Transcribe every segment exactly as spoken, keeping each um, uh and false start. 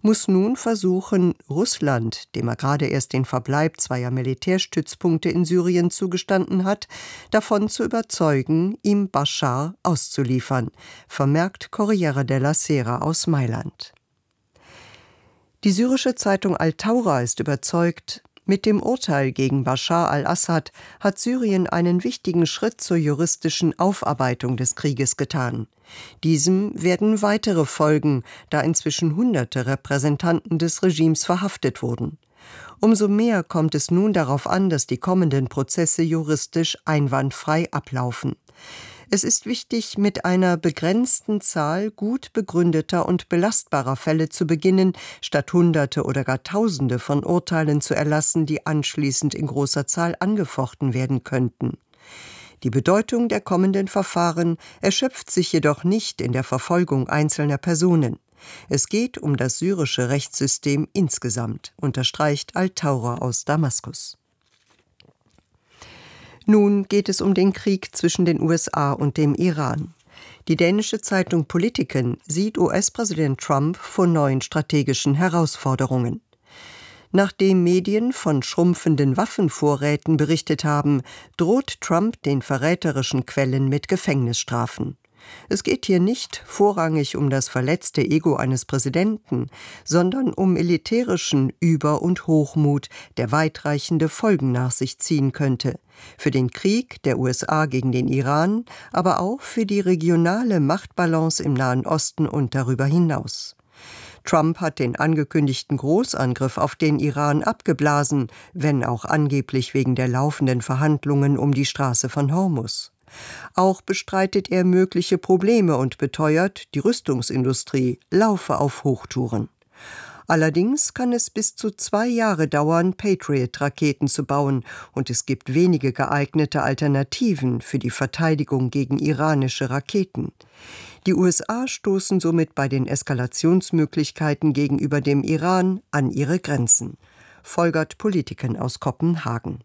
muss nun versuchen, Russland, dem er gerade erst den Verbleib zweier Militärstützpunkte in Syrien zugestanden hat, davon zu überzeugen, ihm Bashar auszuliefern, vermerkt Corriere della Sera aus Mailand. Die syrische Zeitung Al-Thawra ist überzeugt, mit dem Urteil gegen Bashar al-Assad hat Syrien einen wichtigen Schritt zur juristischen Aufarbeitung des Krieges getan. Diesem werden weitere folgen, da inzwischen hunderte Repräsentanten des Regimes verhaftet wurden. Umso mehr kommt es nun darauf an, dass die kommenden Prozesse juristisch einwandfrei ablaufen. Es ist wichtig, mit einer begrenzten Zahl gut begründeter und belastbarer Fälle zu beginnen, statt Hunderte oder gar Tausende von Urteilen zu erlassen, die anschließend in großer Zahl angefochten werden könnten. Die Bedeutung der kommenden Verfahren erschöpft sich jedoch nicht in der Verfolgung einzelner Personen. Es geht um das syrische Rechtssystem insgesamt, unterstreicht Al-Thawra aus Damaskus. Nun geht es um den Krieg zwischen den U S A und dem Iran. Die dänische Zeitung Politiken sieht U S-Präsident Trump vor neuen strategischen Herausforderungen. Nachdem Medien von schrumpfenden Waffenvorräten berichtet haben, droht Trump den verräterischen Quellen mit Gefängnisstrafen. Es geht hier nicht vorrangig um das verletzte Ego eines Präsidenten, sondern um militärischen Über- und Hochmut, der weitreichende Folgen nach sich ziehen könnte. Für den Krieg der U S A gegen den Iran, aber auch für die regionale Machtbalance im Nahen Osten und darüber hinaus. Trump hat den angekündigten Großangriff auf den Iran abgeblasen, wenn auch angeblich wegen der laufenden Verhandlungen um die Straße von Hormuz. Auch bestreitet er mögliche Probleme und beteuert, die Rüstungsindustrie laufe auf Hochtouren. Allerdings kann es bis zu zwei Jahre dauern, Patriot-Raketen zu bauen, und es gibt wenige geeignete Alternativen für die Verteidigung gegen iranische Raketen. Die U S A stoßen somit bei den Eskalationsmöglichkeiten gegenüber dem Iran an ihre Grenzen, folgert Politiken aus Kopenhagen.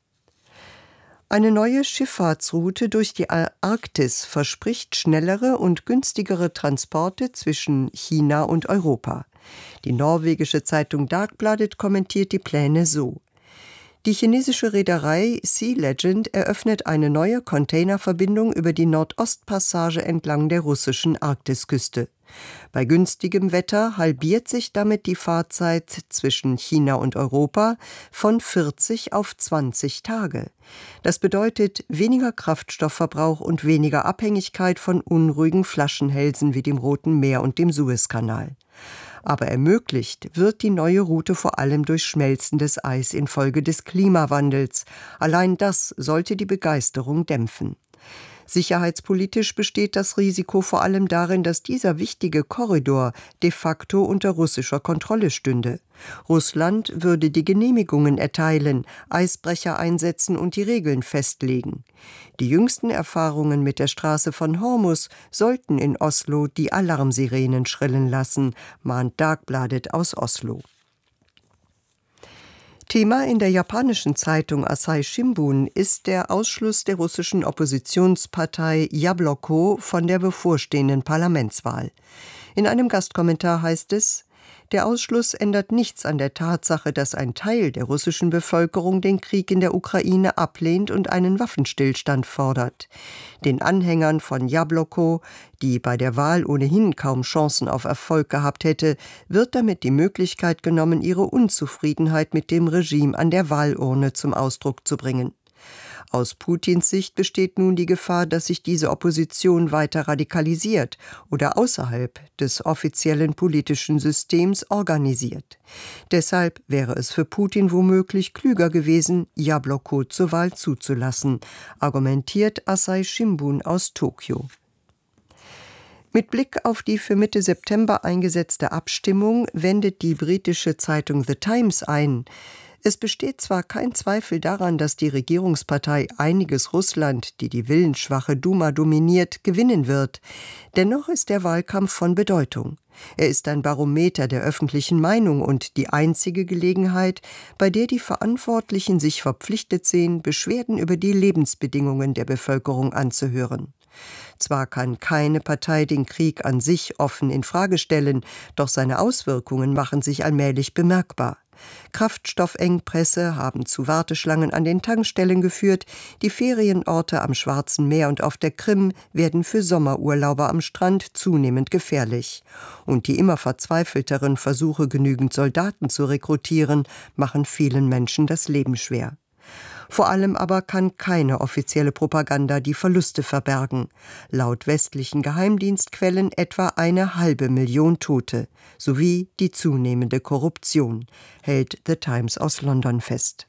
Eine neue Schifffahrtsroute durch die Arktis verspricht schnellere und günstigere Transporte zwischen China und Europa. Die norwegische Zeitung Dagbladet kommentiert die Pläne so: Die chinesische Reederei Sea Legend eröffnet eine neue Containerverbindung über die Nordostpassage entlang der russischen Arktisküste. Bei günstigem Wetter halbiert sich damit die Fahrzeit zwischen China und Europa von vierzig auf zwanzig Tage. Das bedeutet weniger Kraftstoffverbrauch und weniger Abhängigkeit von unruhigen Flaschenhälsen wie dem Roten Meer und dem Suezkanal. Aber ermöglicht wird die neue Route vor allem durch schmelzendes Eis infolge des Klimawandels. Allein das sollte die Begeisterung dämpfen. Sicherheitspolitisch besteht das Risiko vor allem darin, dass dieser wichtige Korridor de facto unter russischer Kontrolle stünde. Russland würde die Genehmigungen erteilen, Eisbrecher einsetzen und die Regeln festlegen. Die jüngsten Erfahrungen mit der Straße von Hormuz sollten in Oslo die Alarmsirenen schrillen lassen, mahnt Dagbladet aus Oslo. Thema in der japanischen Zeitung Asahi Shimbun ist der Ausschluss der russischen Oppositionspartei Jabloko von der bevorstehenden Parlamentswahl. In einem Gastkommentar heißt es: Der Ausschluss ändert nichts an der Tatsache, dass ein Teil der russischen Bevölkerung den Krieg in der Ukraine ablehnt und einen Waffenstillstand fordert. Den Anhängern von Jabloko, die bei der Wahl ohnehin kaum Chancen auf Erfolg gehabt hätte, wird damit die Möglichkeit genommen, ihre Unzufriedenheit mit dem Regime an der Wahlurne zum Ausdruck zu bringen. Aus Putins Sicht besteht nun die Gefahr, dass sich diese Opposition weiter radikalisiert oder außerhalb des offiziellen politischen Systems organisiert. Deshalb wäre es für Putin womöglich klüger gewesen, Jabloko zur Wahl zuzulassen, argumentiert Asahi Shimbun aus Tokio. Mit Blick auf die für Mitte September eingesetzte Abstimmung wendet die britische Zeitung The Times ein: Es besteht zwar kein Zweifel daran, dass die Regierungspartei Einiges Russland, die die willensschwache Duma dominiert, gewinnen wird. Dennoch ist der Wahlkampf von Bedeutung. Er ist ein Barometer der öffentlichen Meinung und die einzige Gelegenheit, bei der die Verantwortlichen sich verpflichtet sehen, Beschwerden über die Lebensbedingungen der Bevölkerung anzuhören. Zwar kann keine Partei den Krieg an sich offen in Frage stellen, doch seine Auswirkungen machen sich allmählich bemerkbar. Kraftstoffengpässe haben zu Warteschlangen an den Tankstellen geführt, die Ferienorte am Schwarzen Meer und auf der Krim werden für Sommerurlauber am Strand zunehmend gefährlich. Und die immer verzweifelteren Versuche, genügend Soldaten zu rekrutieren, machen vielen Menschen das Leben schwer. Vor allem aber kann keine offizielle Propaganda die Verluste verbergen. Laut westlichen Geheimdienstquellen etwa eine halbe Million Tote, sowie die zunehmende Korruption, hält The Times aus London fest.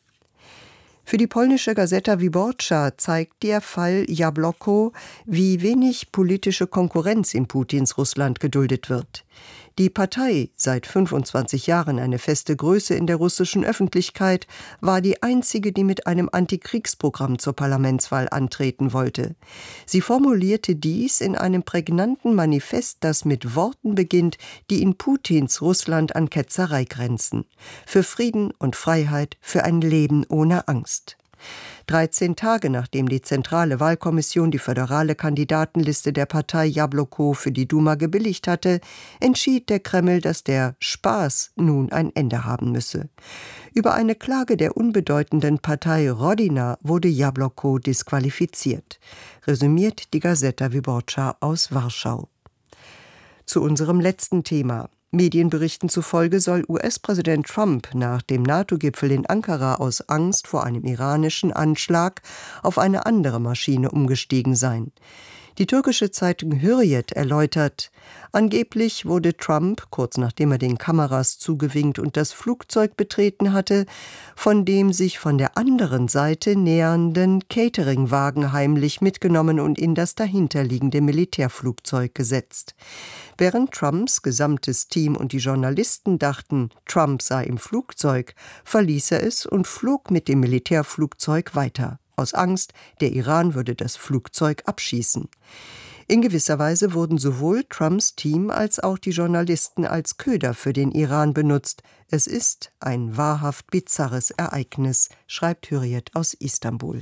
Für die polnische Gazeta Wyborcza zeigt der Fall Jabłoko, wie wenig politische Konkurrenz in Putins Russland geduldet wird. Die Partei, seit fünfundzwanzig Jahren eine feste Größe in der russischen Öffentlichkeit, war die einzige, die mit einem Antikriegsprogramm zur Parlamentswahl antreten wollte. Sie formulierte dies in einem prägnanten Manifest, das mit Worten beginnt, die in Putins Russland an Ketzerei grenzen. Für Frieden und Freiheit, für ein Leben ohne Angst. dreizehn Tage nachdem die Zentrale Wahlkommission die föderale Kandidatenliste der Partei Jabłoko für die Duma gebilligt hatte, entschied der Kreml, dass der Spaß nun ein Ende haben müsse. Über eine Klage der unbedeutenden Partei Rodina wurde Jabłoko disqualifiziert, resümiert die Gazeta Wyborcza aus Warschau. Zu unserem letzten Thema. Medienberichten zufolge soll U S-Präsident Trump nach dem NATO-Gipfel in Ankara aus Angst vor einem iranischen Anschlag auf eine andere Maschine umgestiegen sein. Die türkische Zeitung Hürriyet erläutert, angeblich wurde Trump, kurz nachdem er den Kameras zugewinkt und das Flugzeug betreten hatte, von dem sich von der anderen Seite nähernden Cateringwagen heimlich mitgenommen und in das dahinterliegende Militärflugzeug gesetzt. Während Trumps gesamtes Team und die Journalisten dachten, Trump sei im Flugzeug, verließ er es und flog mit dem Militärflugzeug weiter. Aus Angst, der Iran würde das Flugzeug abschießen. In gewisser Weise wurden sowohl Trumps Team als auch die Journalisten als Köder für den Iran benutzt. Es ist ein wahrhaft bizarres Ereignis, schreibt Hürriyet aus Istanbul.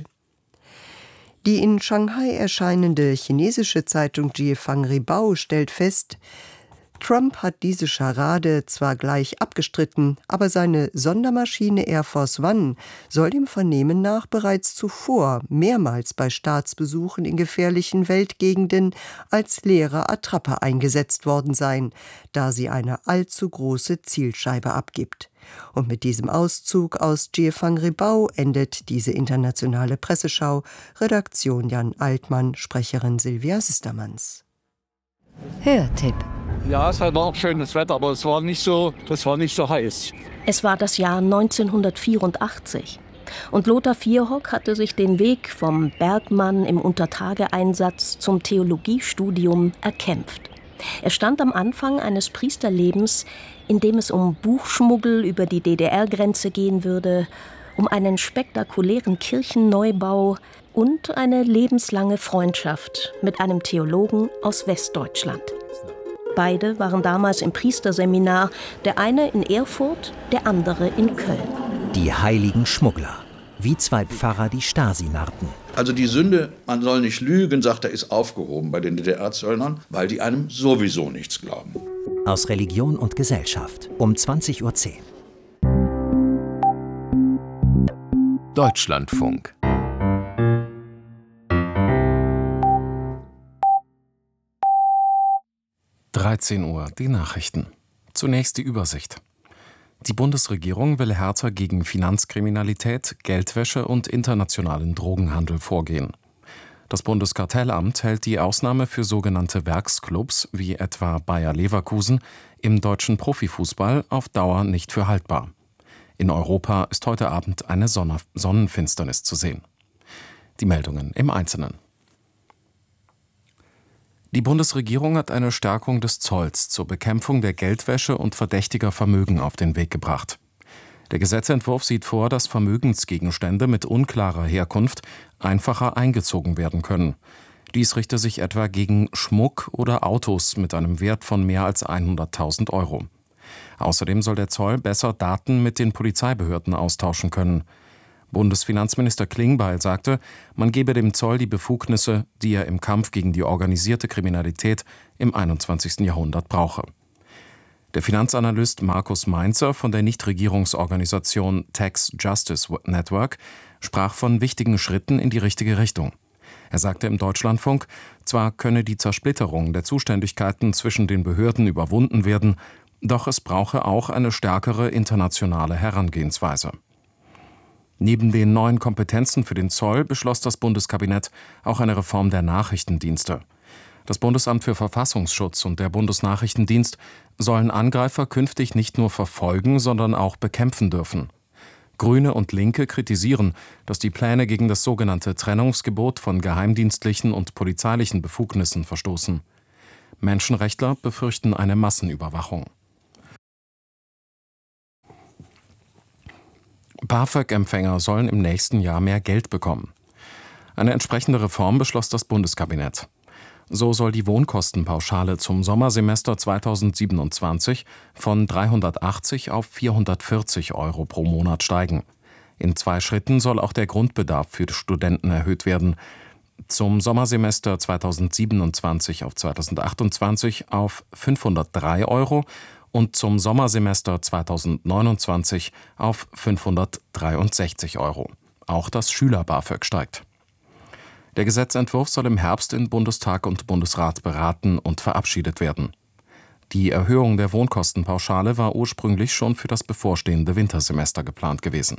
Die in Shanghai erscheinende chinesische Zeitung Jiefang Ribao stellt fest, Trump hat diese Scharade zwar gleich abgestritten, aber seine Sondermaschine Air Force One soll dem Vernehmen nach bereits zuvor mehrmals bei Staatsbesuchen in gefährlichen Weltgegenden als leere Attrappe eingesetzt worden sein, da sie eine allzu große Zielscheibe abgibt. Und mit diesem Auszug aus Jiefang Ribao endet diese internationale Presseschau. Redaktion Jan Altmann, Sprecherin Silvia Sistermanns. Hörtipp. Ja, es war auch schönes Wetter, aber es war nicht so, das war nicht so heiß. Es war das Jahr neunzehnhundertvierundachtzig und Lothar Vierhock hatte sich den Weg vom Bergmann im Untertageeinsatz zum Theologiestudium erkämpft. Er stand am Anfang eines Priesterlebens, in dem es um Buchschmuggel über die D D R-Grenze gehen würde, um einen spektakulären Kirchenneubau und eine lebenslange Freundschaft mit einem Theologen aus Westdeutschland. Beide waren damals im Priesterseminar, der eine in Erfurt, der andere in Köln. Die heiligen Schmuggler, wie zwei Pfarrer die Stasi narrten. Also die Sünde, man soll nicht lügen, sagt er, ist aufgehoben bei den D D R-Zöllnern, weil die einem sowieso nichts glauben. Aus Religion und Gesellschaft um zwanzig Uhr zehn. Deutschlandfunk. dreizehn Uhr, die Nachrichten. Zunächst die Übersicht. Die Bundesregierung will härter gegen Finanzkriminalität, Geldwäsche und internationalen Drogenhandel vorgehen. Das Bundeskartellamt hält die Ausnahme für sogenannte Werksclubs, wie etwa Bayer Leverkusen, im deutschen Profifußball auf Dauer nicht für haltbar. In Europa ist heute Abend eine Sonne- Sonnenfinsternis zu sehen. Die Meldungen im Einzelnen. Die Bundesregierung hat eine Stärkung des Zolls zur Bekämpfung der Geldwäsche und verdächtiger Vermögen auf den Weg gebracht. Der Gesetzentwurf sieht vor, dass Vermögensgegenstände mit unklarer Herkunft einfacher eingezogen werden können. Dies richte sich etwa gegen Schmuck oder Autos mit einem Wert von mehr als hunderttausend Euro. Außerdem soll der Zoll besser Daten mit den Polizeibehörden austauschen können. Bundesfinanzminister Klingbeil sagte, man gebe dem Zoll die Befugnisse, die er im Kampf gegen die organisierte Kriminalität im einundzwanzigsten Jahrhundert brauche. Der Finanzanalyst Markus Mainzer von der Nichtregierungsorganisation Tax Justice Network sprach von wichtigen Schritten in die richtige Richtung. Er sagte im Deutschlandfunk, zwar könne die Zersplitterung der Zuständigkeiten zwischen den Behörden überwunden werden, doch es brauche auch eine stärkere internationale Herangehensweise. Neben den neuen Kompetenzen für den Zoll beschloss das Bundeskabinett auch eine Reform der Nachrichtendienste. Das Bundesamt für Verfassungsschutz und der Bundesnachrichtendienst sollen Angreifer künftig nicht nur verfolgen, sondern auch bekämpfen dürfen. Grüne und Linke kritisieren, dass die Pläne gegen das sogenannte Trennungsgebot von geheimdienstlichen und polizeilichen Befugnissen verstoßen. Menschenrechtler befürchten eine Massenüberwachung. BAföG-Empfänger sollen im nächsten Jahr mehr Geld bekommen. Eine entsprechende Reform beschloss das Bundeskabinett. So soll die Wohnkostenpauschale zum Sommersemester zweitausendsiebenundzwanzig von dreihundertachtzig auf vierhundertvierzig Euro pro Monat steigen. In zwei Schritten soll auch der Grundbedarf für Studenten erhöht werden. Zum Sommersemester zweitausendsiebenundzwanzig auf zweitausendachtundzwanzig auf fünfhundertdrei Euro und zum Sommersemester zweitausendneunundzwanzig auf fünfhundertdreiundsechzig Euro. Auch das Schüler-BAföG steigt. Der Gesetzentwurf soll im Herbst in Bundestag und Bundesrat beraten und verabschiedet werden. Die Erhöhung der Wohnkostenpauschale war ursprünglich schon für das bevorstehende Wintersemester geplant gewesen.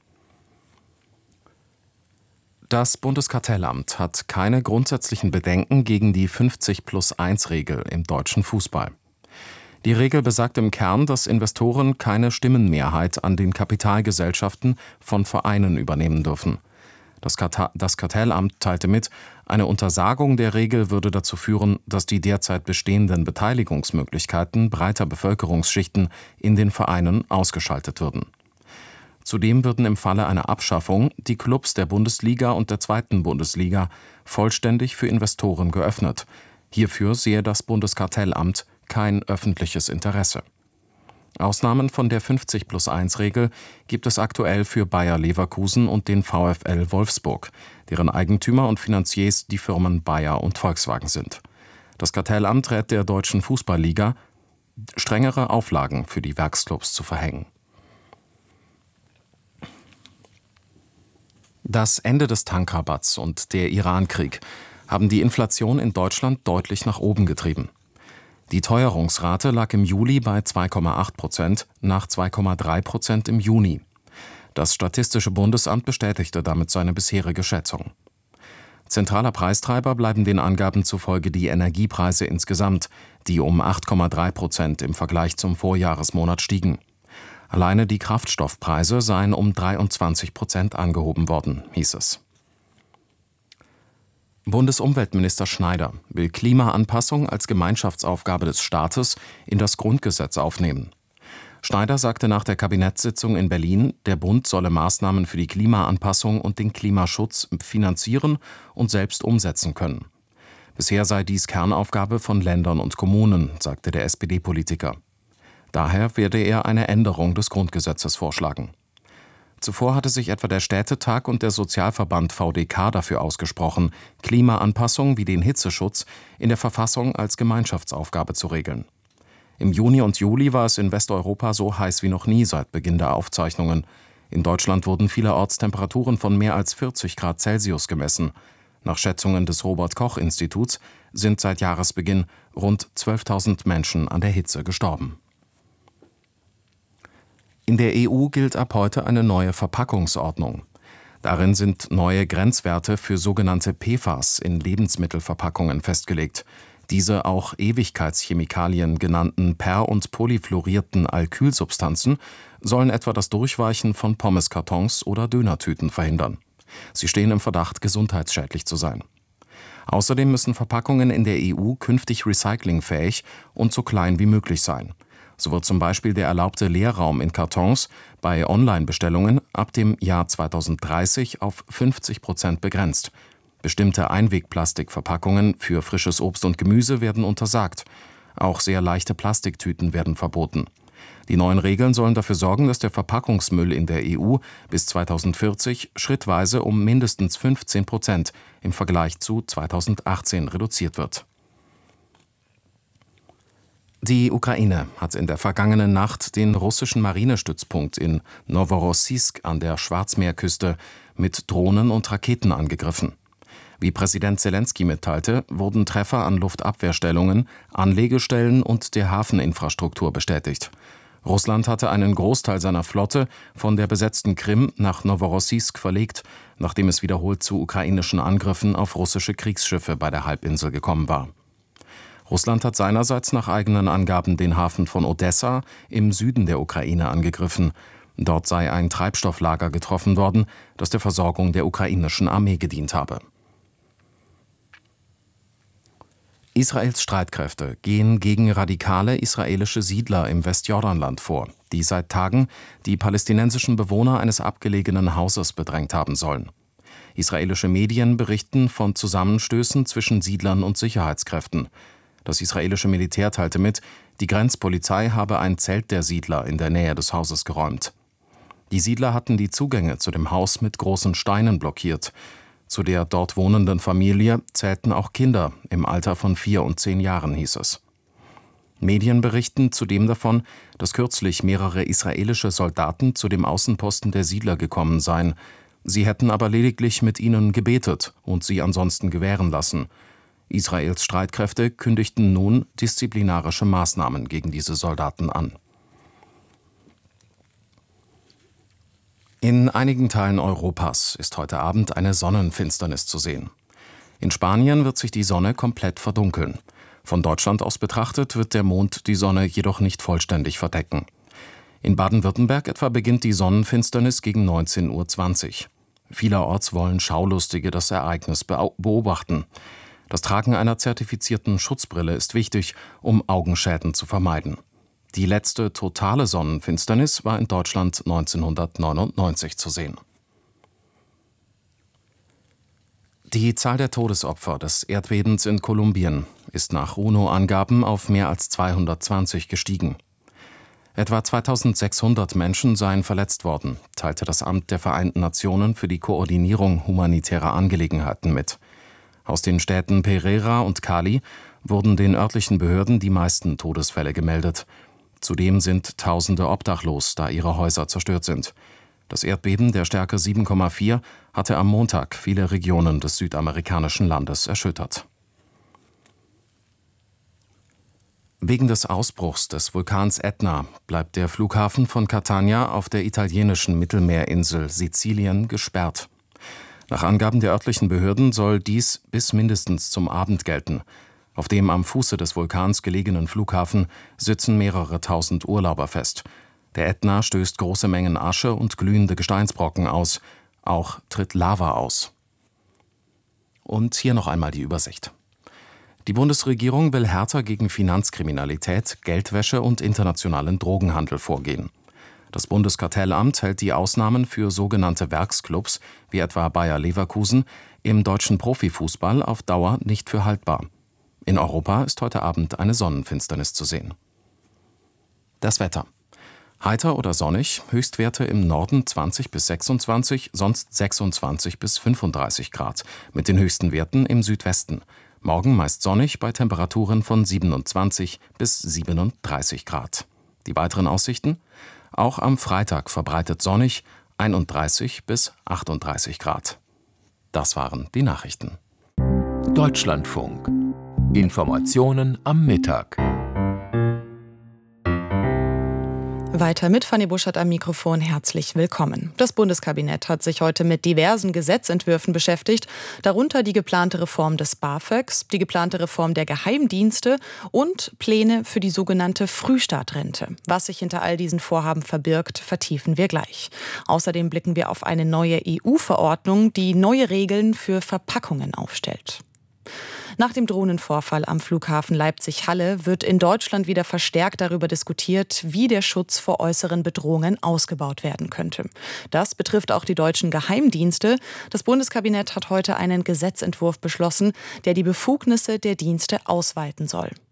Das Bundeskartellamt hat keine grundsätzlichen Bedenken gegen die fünfzig plus eins Regel im deutschen Fußball. Die Regel besagt im Kern, dass Investoren keine Stimmenmehrheit an den Kapitalgesellschaften von Vereinen übernehmen dürfen. Das, Karte- das Kartellamt teilte mit, eine Untersagung der Regel würde dazu führen, dass die derzeit bestehenden Beteiligungsmöglichkeiten breiter Bevölkerungsschichten in den Vereinen ausgeschaltet würden. Zudem würden im Falle einer Abschaffung die Clubs der Bundesliga und der zweiten Bundesliga vollständig für Investoren geöffnet. Hierfür sehe das Bundeskartellamt kein öffentliches Interesse. Ausnahmen von der fünfzig plus eins Regel gibt es aktuell für Bayer Leverkusen und den VfL Wolfsburg, deren Eigentümer und Finanziers die Firmen Bayer und Volkswagen sind. Das Kartellamt rät der Deutschen Fußballliga, strengere Auflagen für die Werksclubs zu verhängen. Das Ende des Tankrabatts und der Irankrieg haben die Inflation in Deutschland deutlich nach oben getrieben. Die Teuerungsrate lag im Juli bei zwei Komma acht Prozent nach zwei Komma drei Prozent im Juni. Das Statistische Bundesamt bestätigte damit seine bisherige Schätzung. Zentraler Preistreiber bleiben den Angaben zufolge die Energiepreise insgesamt, die um acht Komma drei Prozent im Vergleich zum Vorjahresmonat stiegen. Alleine die Kraftstoffpreise seien um dreiundzwanzig Prozent angehoben worden, hieß es. Bundesumweltminister Schneider will Klimaanpassung als Gemeinschaftsaufgabe des Staates in das Grundgesetz aufnehmen. Schneider sagte nach der Kabinettssitzung in Berlin, der Bund solle Maßnahmen für die Klimaanpassung und den Klimaschutz finanzieren und selbst umsetzen können. Bisher sei dies Kernaufgabe von Ländern und Kommunen, sagte der S P D-Politiker. Daher werde er eine Änderung des Grundgesetzes vorschlagen. Zuvor hatte sich etwa der Städtetag und der Sozialverband V D K dafür ausgesprochen, Klimaanpassung wie den Hitzeschutz in der Verfassung als Gemeinschaftsaufgabe zu regeln. Im Juni und Juli war es in Westeuropa so heiß wie noch nie seit Beginn der Aufzeichnungen. In Deutschland wurden vielerorts Temperaturen von mehr als vierzig Grad Celsius gemessen. Nach Schätzungen des Robert-Koch-Instituts sind seit Jahresbeginn rund zwölftausend Menschen an der Hitze gestorben. In der E U gilt ab heute eine neue Verpackungsordnung. Darin sind neue Grenzwerte für sogenannte P F A S in Lebensmittelverpackungen festgelegt. Diese auch Ewigkeitschemikalien genannten per- und polyfluorierten Alkylsubstanzen sollen etwa das Durchweichen von Pommeskartons oder Dönertüten verhindern. Sie stehen im Verdacht, gesundheitsschädlich zu sein. Außerdem müssen Verpackungen in der E U künftig recyclingfähig und so klein wie möglich sein. So wird zum Beispiel der erlaubte Leerraum in Kartons bei Online-Bestellungen ab dem Jahr zweitausenddreißig auf fünfzig Prozent begrenzt. Bestimmte Einwegplastikverpackungen für frisches Obst und Gemüse werden untersagt. Auch sehr leichte Plastiktüten werden verboten. Die neuen Regeln sollen dafür sorgen, dass der Verpackungsmüll in der E U bis zweitausendvierzig schrittweise um mindestens fünfzehn Prozent im Vergleich zu zweitausendachtzehn reduziert wird. Die Ukraine hat in der vergangenen Nacht den russischen Marinestützpunkt in Noworossijsk an der Schwarzmeerküste mit Drohnen und Raketen angegriffen. Wie Präsident Selenskyj mitteilte, wurden Treffer an Luftabwehrstellungen, Anlegestellen und der Hafeninfrastruktur bestätigt. Russland hatte einen Großteil seiner Flotte von der besetzten Krim nach Noworossijsk verlegt, nachdem es wiederholt zu ukrainischen Angriffen auf russische Kriegsschiffe bei der Halbinsel gekommen war. Russland hat seinerseits nach eigenen Angaben den Hafen von Odessa im Süden der Ukraine angegriffen. Dort sei ein Treibstofflager getroffen worden, das der Versorgung der ukrainischen Armee gedient habe. Israels Streitkräfte gehen gegen radikale israelische Siedler im Westjordanland vor, die seit Tagen die palästinensischen Bewohner eines abgelegenen Hauses bedrängt haben sollen. Israelische Medien berichten von Zusammenstößen zwischen Siedlern und Sicherheitskräften. Das israelische Militär teilte mit, die Grenzpolizei habe ein Zelt der Siedler in der Nähe des Hauses geräumt. Die Siedler hatten die Zugänge zu dem Haus mit großen Steinen blockiert. Zu der dort wohnenden Familie zählten auch Kinder im Alter von vier und zehn Jahren, hieß es. Medien berichten zudem davon, dass kürzlich mehrere israelische Soldaten zu dem Außenposten der Siedler gekommen seien. Sie hätten aber lediglich mit ihnen gebetet und sie ansonsten gewähren lassen. Israels Streitkräfte kündigten nun disziplinarische Maßnahmen gegen diese Soldaten an. In einigen Teilen Europas ist heute Abend eine Sonnenfinsternis zu sehen. In Spanien wird sich die Sonne komplett verdunkeln. Von Deutschland aus betrachtet wird der Mond die Sonne jedoch nicht vollständig verdecken. In Baden-Württemberg etwa beginnt die Sonnenfinsternis gegen neunzehn Uhr zwanzig. Vielerorts wollen Schaulustige das Ereignis beobachten. Das Tragen einer zertifizierten Schutzbrille ist wichtig, um Augenschäden zu vermeiden. Die letzte totale Sonnenfinsternis war in Deutschland neunzehnhundertneunundneunzig zu sehen. Die Zahl der Todesopfer des Erdbebens in Kolumbien ist nach UNO-Angaben auf mehr als zweihundertzwanzig gestiegen. Etwa zweitausendsechshundert Menschen seien verletzt worden, teilte das Amt der Vereinten Nationen für die Koordinierung humanitärer Angelegenheiten mit. Aus den Städten Pereira und Cali wurden den örtlichen Behörden die meisten Todesfälle gemeldet. Zudem sind Tausende obdachlos, da ihre Häuser zerstört sind. Das Erdbeben der Stärke sieben Komma vier hatte am Montag viele Regionen des südamerikanischen Landes erschüttert. Wegen des Ausbruchs des Vulkans Ätna bleibt der Flughafen von Catania auf der italienischen Mittelmeerinsel Sizilien gesperrt. Nach Angaben der örtlichen Behörden soll dies bis mindestens zum Abend gelten. Auf dem am Fuße des Vulkans gelegenen Flughafen sitzen mehrere tausend Urlauber fest. Der Ätna stößt große Mengen Asche und glühende Gesteinsbrocken aus. Auch tritt Lava aus. Und hier noch einmal die Übersicht. Die Bundesregierung will härter gegen Finanzkriminalität, Geldwäsche und internationalen Drogenhandel vorgehen. Das Bundeskartellamt hält die Ausnahmen für sogenannte Werksclubs, wie etwa Bayer Leverkusen, im deutschen Profifußball auf Dauer nicht für haltbar. In Europa ist heute Abend eine Sonnenfinsternis zu sehen. Das Wetter. Heiter oder sonnig, Höchstwerte im Norden zwanzig bis sechsundzwanzig, sonst sechsundzwanzig bis fünfunddreißig Grad, mit den höchsten Werten im Südwesten. Morgen meist sonnig bei Temperaturen von siebenundzwanzig bis siebenunddreißig Grad. Die weiteren Aussichten? Auch am Freitag verbreitet sonnig, einunddreißig bis achtunddreißig Grad. Das waren die Nachrichten. Deutschlandfunk. Informationen am Mittag. Weiter mit Fanny Buschert am Mikrofon. Herzlich willkommen. Das Bundeskabinett hat sich heute mit diversen Gesetzentwürfen beschäftigt, darunter die geplante Reform des BAföGs, die geplante Reform der Geheimdienste und Pläne für die sogenannte Frühstartrente. Was sich hinter all diesen Vorhaben verbirgt, vertiefen wir gleich. Außerdem blicken wir auf eine neue E U-Verordnung, die neue Regeln für Verpackungen aufstellt. Nach dem Drohnenvorfall am Flughafen Leipzig-Halle wird in Deutschland wieder verstärkt darüber diskutiert, wie der Schutz vor äußeren Bedrohungen ausgebaut werden könnte. Das betrifft auch die deutschen Geheimdienste. Das Bundeskabinett hat heute einen Gesetzentwurf beschlossen, der die Befugnisse der Dienste ausweiten soll.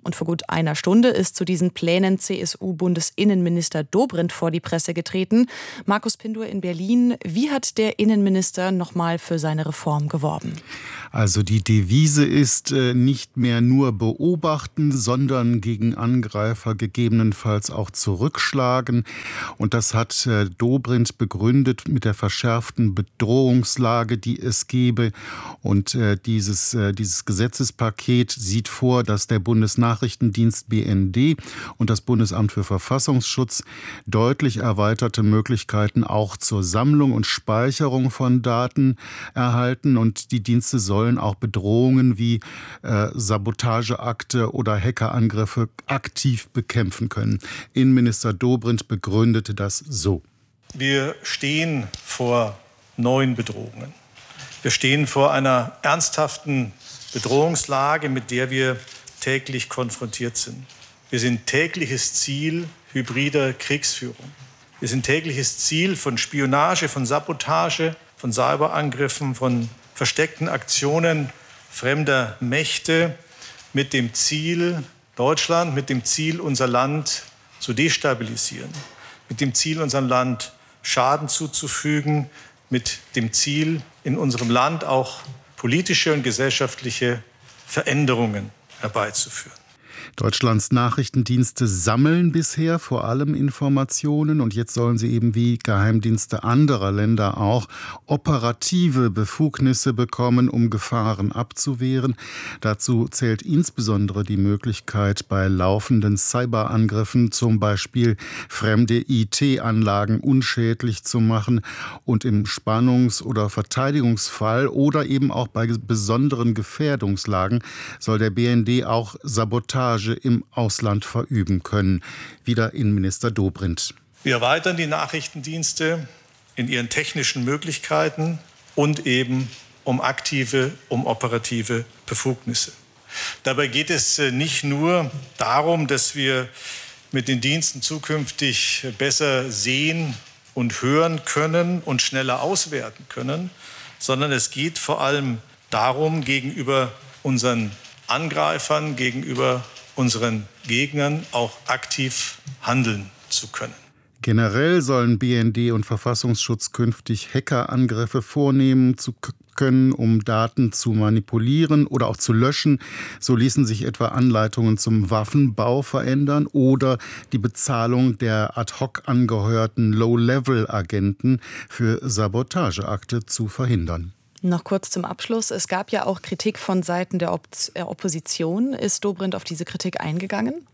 Und vor gut einer Stunde ist zu diesen Plänen C S U-Bundesinnenminister Dobrindt vor die Presse getreten. Markus Pindur in Berlin. Wie hat der Innenminister nochmal für seine Reform geworben? Also die Devise ist äh, nicht mehr nur beobachten, sondern gegen Angreifer gegebenenfalls auch zurückschlagen. Und das hat äh, Dobrindt begründet mit der verschärften Bedrohungslage, die es gebe. Und äh, dieses, äh, dieses Gesetzespaket sieht vor, dass der Bundesnachrichtendienst B N D und das Bundesamt für Verfassungsschutz deutlich erweiterte Möglichkeiten auch zur Sammlung und Speicherung von Daten erhalten. Und die Dienste sollen auch Bedrohungen wie äh, Sabotageakte oder Hackerangriffe aktiv bekämpfen können. Innenminister Dobrindt begründete das so. Wir stehen vor neuen Bedrohungen. Wir stehen vor einer ernsthaften Bedrohungslage, mit der wir täglich konfrontiert sind. Wir sind tägliches Ziel hybrider Kriegsführung. Wir sind tägliches Ziel von Spionage, von Sabotage, von Cyberangriffen, von versteckten Aktionen fremder Mächte mit dem Ziel, Deutschland, mit dem Ziel, unser Land zu destabilisieren, mit dem Ziel, unserem Land Schaden zuzufügen, mit dem Ziel, in unserem Land auch politische und gesellschaftliche Veränderungen herbeizuführen. Deutschlands Nachrichtendienste sammeln bisher vor allem Informationen und jetzt sollen sie eben wie Geheimdienste anderer Länder auch operative Befugnisse bekommen, um Gefahren abzuwehren. Dazu zählt insbesondere die Möglichkeit, bei laufenden Cyberangriffen zum Beispiel fremde I T-Anlagen unschädlich zu machen und im Spannungs- oder Verteidigungsfall oder eben auch bei besonderen Gefährdungslagen soll der B N D auch Sabotage im Ausland verüben können. Wieder Innenminister Dobrindt. Wir erweitern die Nachrichtendienste in ihren technischen Möglichkeiten und eben um aktive, um operative Befugnisse. Dabei geht es nicht nur darum, dass wir mit den Diensten zukünftig besser sehen und hören können und schneller auswerten können, sondern es geht vor allem darum, gegenüber unseren Angreifern, gegenüber unseren Gegnern auch aktiv handeln zu können. Generell sollen B N D und Verfassungsschutz künftig Hackerangriffe vornehmen zu können, um Daten zu manipulieren oder auch zu löschen. So ließen sich etwa Anleitungen zum Waffenbau verändern oder die Bezahlung der ad hoc angeheuerten Low-Level-Agenten für Sabotageakte zu verhindern. Noch kurz zum Abschluss. Es gab ja auch Kritik von Seiten der Op- Opposition. Ist Dobrindt auf diese Kritik eingegangen?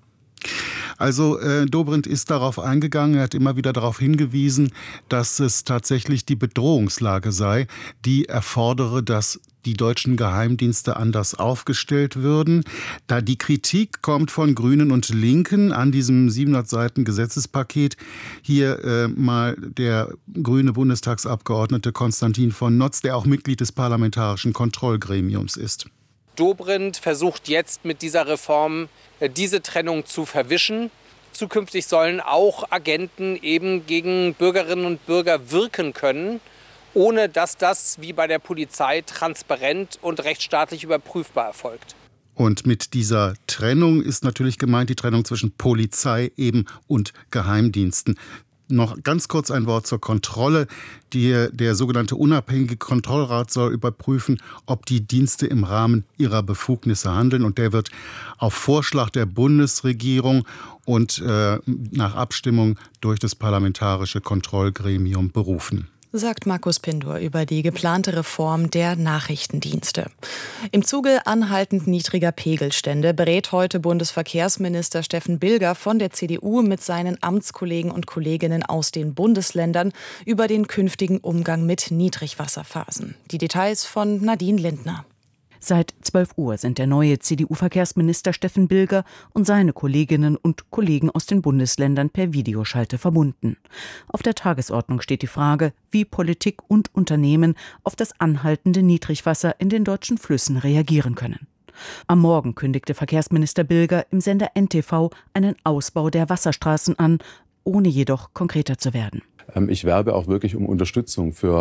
Also äh, Dobrindt ist darauf eingegangen, er hat immer wieder darauf hingewiesen, dass es tatsächlich die Bedrohungslage sei, die erfordere, dass die deutschen Geheimdienste anders aufgestellt würden. Da die Kritik kommt von Grünen und Linken an diesem siebenhundert Seiten Gesetzespaket. Hier äh, mal der grüne Bundestagsabgeordnete Konstantin von Notz, der auch Mitglied des Parlamentarischen Kontrollgremiums ist. Dobrindt versucht jetzt mit dieser Reform diese Trennung zu verwischen. Zukünftig sollen auch Agenten eben gegen Bürgerinnen und Bürger wirken können, ohne dass das wie bei der Polizei transparent und rechtsstaatlich überprüfbar erfolgt. Und mit dieser Trennung ist natürlich gemeint die Trennung zwischen Polizei eben und Geheimdiensten. Noch ganz kurz ein Wort zur Kontrolle. Die, der sogenannte unabhängige Kontrollrat soll überprüfen, ob die Dienste im Rahmen ihrer Befugnisse handeln. Und der wird auf Vorschlag der Bundesregierung und äh, nach Abstimmung durch das Parlamentarische Kontrollgremium berufen. Sagt Markus Pindur über die geplante Reform der Nachrichtendienste. Im Zuge anhaltend niedriger Pegelstände berät heute Bundesverkehrsminister Steffen Bilger von der C D U mit seinen Amtskollegen und Kolleginnen aus den Bundesländern über den künftigen Umgang mit Niedrigwasserphasen. Die Details von Nadine Lindner. Seit zwölf Uhr sind der neue C D U-Verkehrsminister Steffen Bilger und seine Kolleginnen und Kollegen aus den Bundesländern per Videoschalte verbunden. Auf der Tagesordnung steht die Frage, wie Politik und Unternehmen auf das anhaltende Niedrigwasser in den deutschen Flüssen reagieren können. Am Morgen kündigte Verkehrsminister Bilger im Sender N T V einen Ausbau der Wasserstraßen an, ohne jedoch konkreter zu werden. Ich werbe auch wirklich um Unterstützung für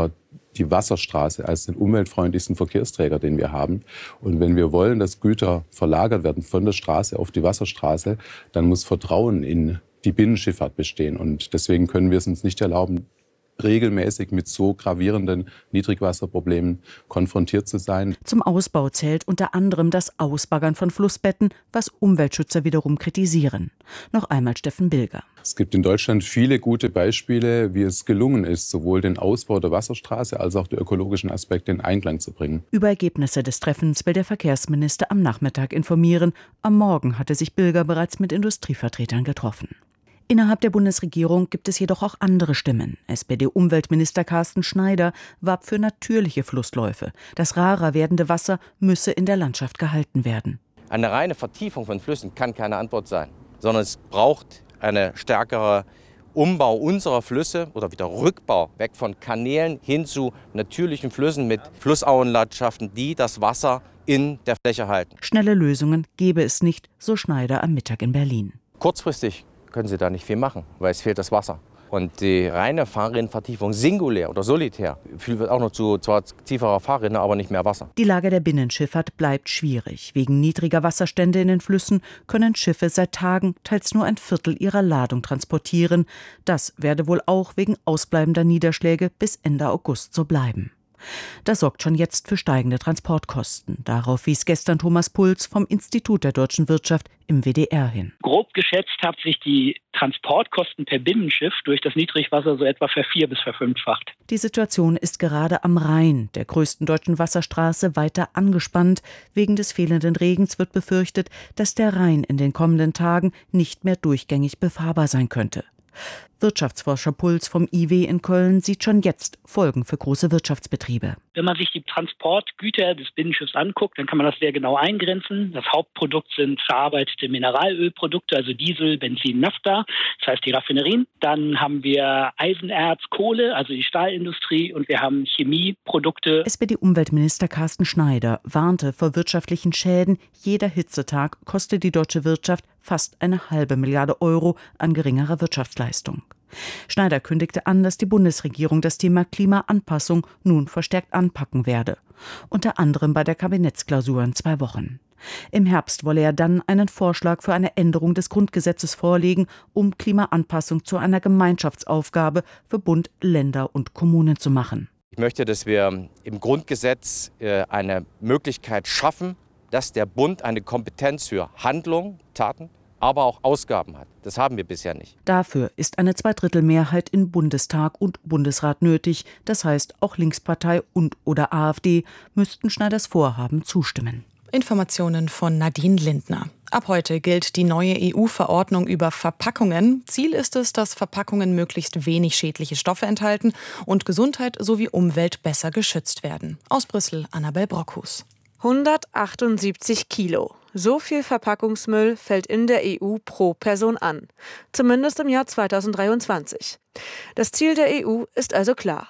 die Wasserstraße als den umweltfreundlichsten Verkehrsträger, den wir haben. Und wenn wir wollen, dass Güter verlagert werden von der Straße auf die Wasserstraße, dann muss Vertrauen in die Binnenschifffahrt bestehen. Und deswegen können wir es uns nicht erlauben, regelmäßig mit so gravierenden Niedrigwasserproblemen konfrontiert zu sein. Zum Ausbau zählt unter anderem das Ausbaggern von Flussbetten, was Umweltschützer wiederum kritisieren. Noch einmal Steffen Bilger. Es gibt in Deutschland viele gute Beispiele, wie es gelungen ist, sowohl den Ausbau der Wasserstraße als auch die ökologischen Aspekte in Einklang zu bringen. Über Ergebnisse des Treffens will der Verkehrsminister am Nachmittag informieren. Am Morgen hatte sich Bilger bereits mit Industrievertretern getroffen. Innerhalb der Bundesregierung gibt es jedoch auch andere Stimmen. S P D-Umweltminister Carsten Schneider warb für natürliche Flussläufe. Das rarer werdende Wasser müsse in der Landschaft gehalten werden. Eine reine Vertiefung von Flüssen kann keine Antwort sein, sondern es braucht eine stärkere Umbau unserer Flüsse oder wieder Rückbau weg von Kanälen hin zu natürlichen Flüssen mit Flussauenlandschaften, die das Wasser in der Fläche halten. Schnelle Lösungen gebe es nicht, so Schneider am Mittag in Berlin. Kurzfristig können Sie da nicht viel machen, weil es fehlt das Wasser. Und die reine Fahrrinnenvertiefung singulär oder solitär führt auch noch zu zwar tieferer Fahrrinne, aber nicht mehr Wasser. Die Lage der Binnenschifffahrt bleibt schwierig. Wegen niedriger Wasserstände in den Flüssen können Schiffe seit Tagen teils nur ein Viertel ihrer Ladung transportieren. Das werde wohl auch wegen ausbleibender Niederschläge bis Ende August so bleiben. Das sorgt schon jetzt für steigende Transportkosten. Darauf wies gestern Thomas Puls vom Institut der deutschen Wirtschaft im W D R hin. Grob geschätzt haben sich die Transportkosten per Binnenschiff durch das Niedrigwasser so etwa vervier- bis verfünffacht. Die Situation ist gerade am Rhein, der größten deutschen Wasserstraße, weiter angespannt. Wegen des fehlenden Regens wird befürchtet, dass der Rhein in den kommenden Tagen nicht mehr durchgängig befahrbar sein könnte. Wirtschaftsforscher Puls vom I W in Köln sieht schon jetzt Folgen für große Wirtschaftsbetriebe. Wenn man sich die Transportgüter des Binnenschiffs anguckt, dann kann man das sehr genau eingrenzen. Das Hauptprodukt sind verarbeitete Mineralölprodukte, also Diesel, Benzin, Naphtha, das heißt die Raffinerien. Dann haben wir Eisenerz, Kohle, also die Stahlindustrie, und wir haben Chemieprodukte. S P D-Umweltminister Carsten Schneider warnte vor wirtschaftlichen Schäden. Jeder Hitzetag kostet die deutsche Wirtschaft fast eine halbe Milliarde Euro an geringerer Wirtschaftsleistung. Schneider kündigte an, dass die Bundesregierung das Thema Klimaanpassung nun verstärkt anpacken werde. Unter anderem bei der Kabinettsklausur in zwei Wochen. Im Herbst wolle er dann einen Vorschlag für eine Änderung des Grundgesetzes vorlegen, um Klimaanpassung zu einer Gemeinschaftsaufgabe für Bund, Länder und Kommunen zu machen. Ich möchte, dass wir im Grundgesetz eine Möglichkeit schaffen, dass der Bund eine Kompetenz für Handlung, Taten, aber auch Ausgaben hat. Das haben wir bisher nicht. Dafür ist eine Zweidrittelmehrheit in Bundestag und Bundesrat nötig. Das heißt, auch Linkspartei und oder AfD müssten Schneiders Vorhaben zustimmen. Informationen von Nadine Lindner. Ab heute gilt die neue E U-Verordnung über Verpackungen. Ziel ist es, dass Verpackungen möglichst wenig schädliche Stoffe enthalten und Gesundheit sowie Umwelt besser geschützt werden. Aus Brüssel, Annabel Brockhus. hundertachtundsiebzig Kilo. So viel Verpackungsmüll fällt in der E U pro Person an. Zumindest im Jahr zweitausenddreiundzwanzig. Das Ziel der E U ist also klar.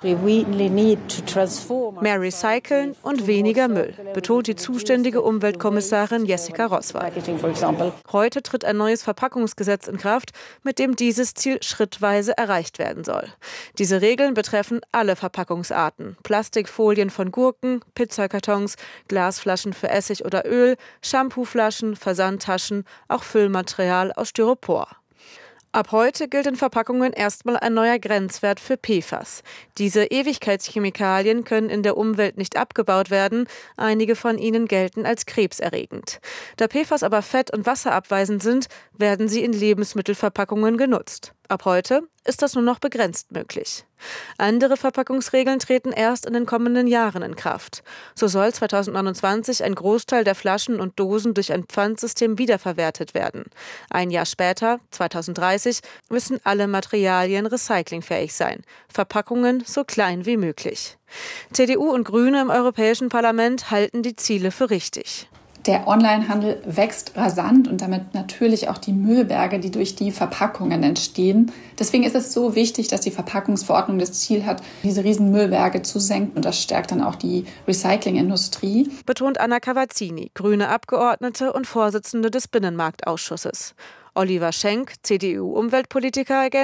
Mehr recyceln und weniger Müll, betont die zuständige Umweltkommissarin Jessica Roswall. Heute tritt ein neues Verpackungsgesetz in Kraft, mit dem dieses Ziel schrittweise erreicht werden soll. Diese Regeln betreffen alle Verpackungsarten. Plastikfolien von Gurken, Pizzakartons, Glasflaschen für Essig oder Öl, Shampooflaschen, Versandtaschen, auch Füllmaterial aus Styropor. Ab heute gilt in Verpackungen erstmal ein neuer Grenzwert für P F A S. Diese Ewigkeitschemikalien können in der Umwelt nicht abgebaut werden. Einige von ihnen gelten als krebserregend. Da P F A S aber fett- und wasserabweisend sind, werden sie in Lebensmittelverpackungen genutzt. Ab heute ist das nur noch begrenzt möglich. Andere Verpackungsregeln treten erst in den kommenden Jahren in Kraft. So soll zweitausendneunundzwanzig ein Großteil der Flaschen und Dosen durch ein Pfandsystem wiederverwertet werden. Ein Jahr später, zweitausenddreißig, müssen alle Materialien recyclingfähig sein. Verpackungen so klein wie möglich. C D U und Grüne im Europäischen Parlament halten die Ziele für richtig. Der Onlinehandel wächst rasant und damit natürlich auch die Müllberge, die durch die Verpackungen entstehen. Deswegen ist es so wichtig, dass die Verpackungsverordnung das Ziel hat, diese riesen Müllberge zu senken. Und das stärkt dann auch die Recyclingindustrie. Betont Anna Cavazzini, grüne Abgeordnete und Vorsitzende des Binnenmarktausschusses. Oliver Schenk, C D U-Umweltpolitiker, ergänzt: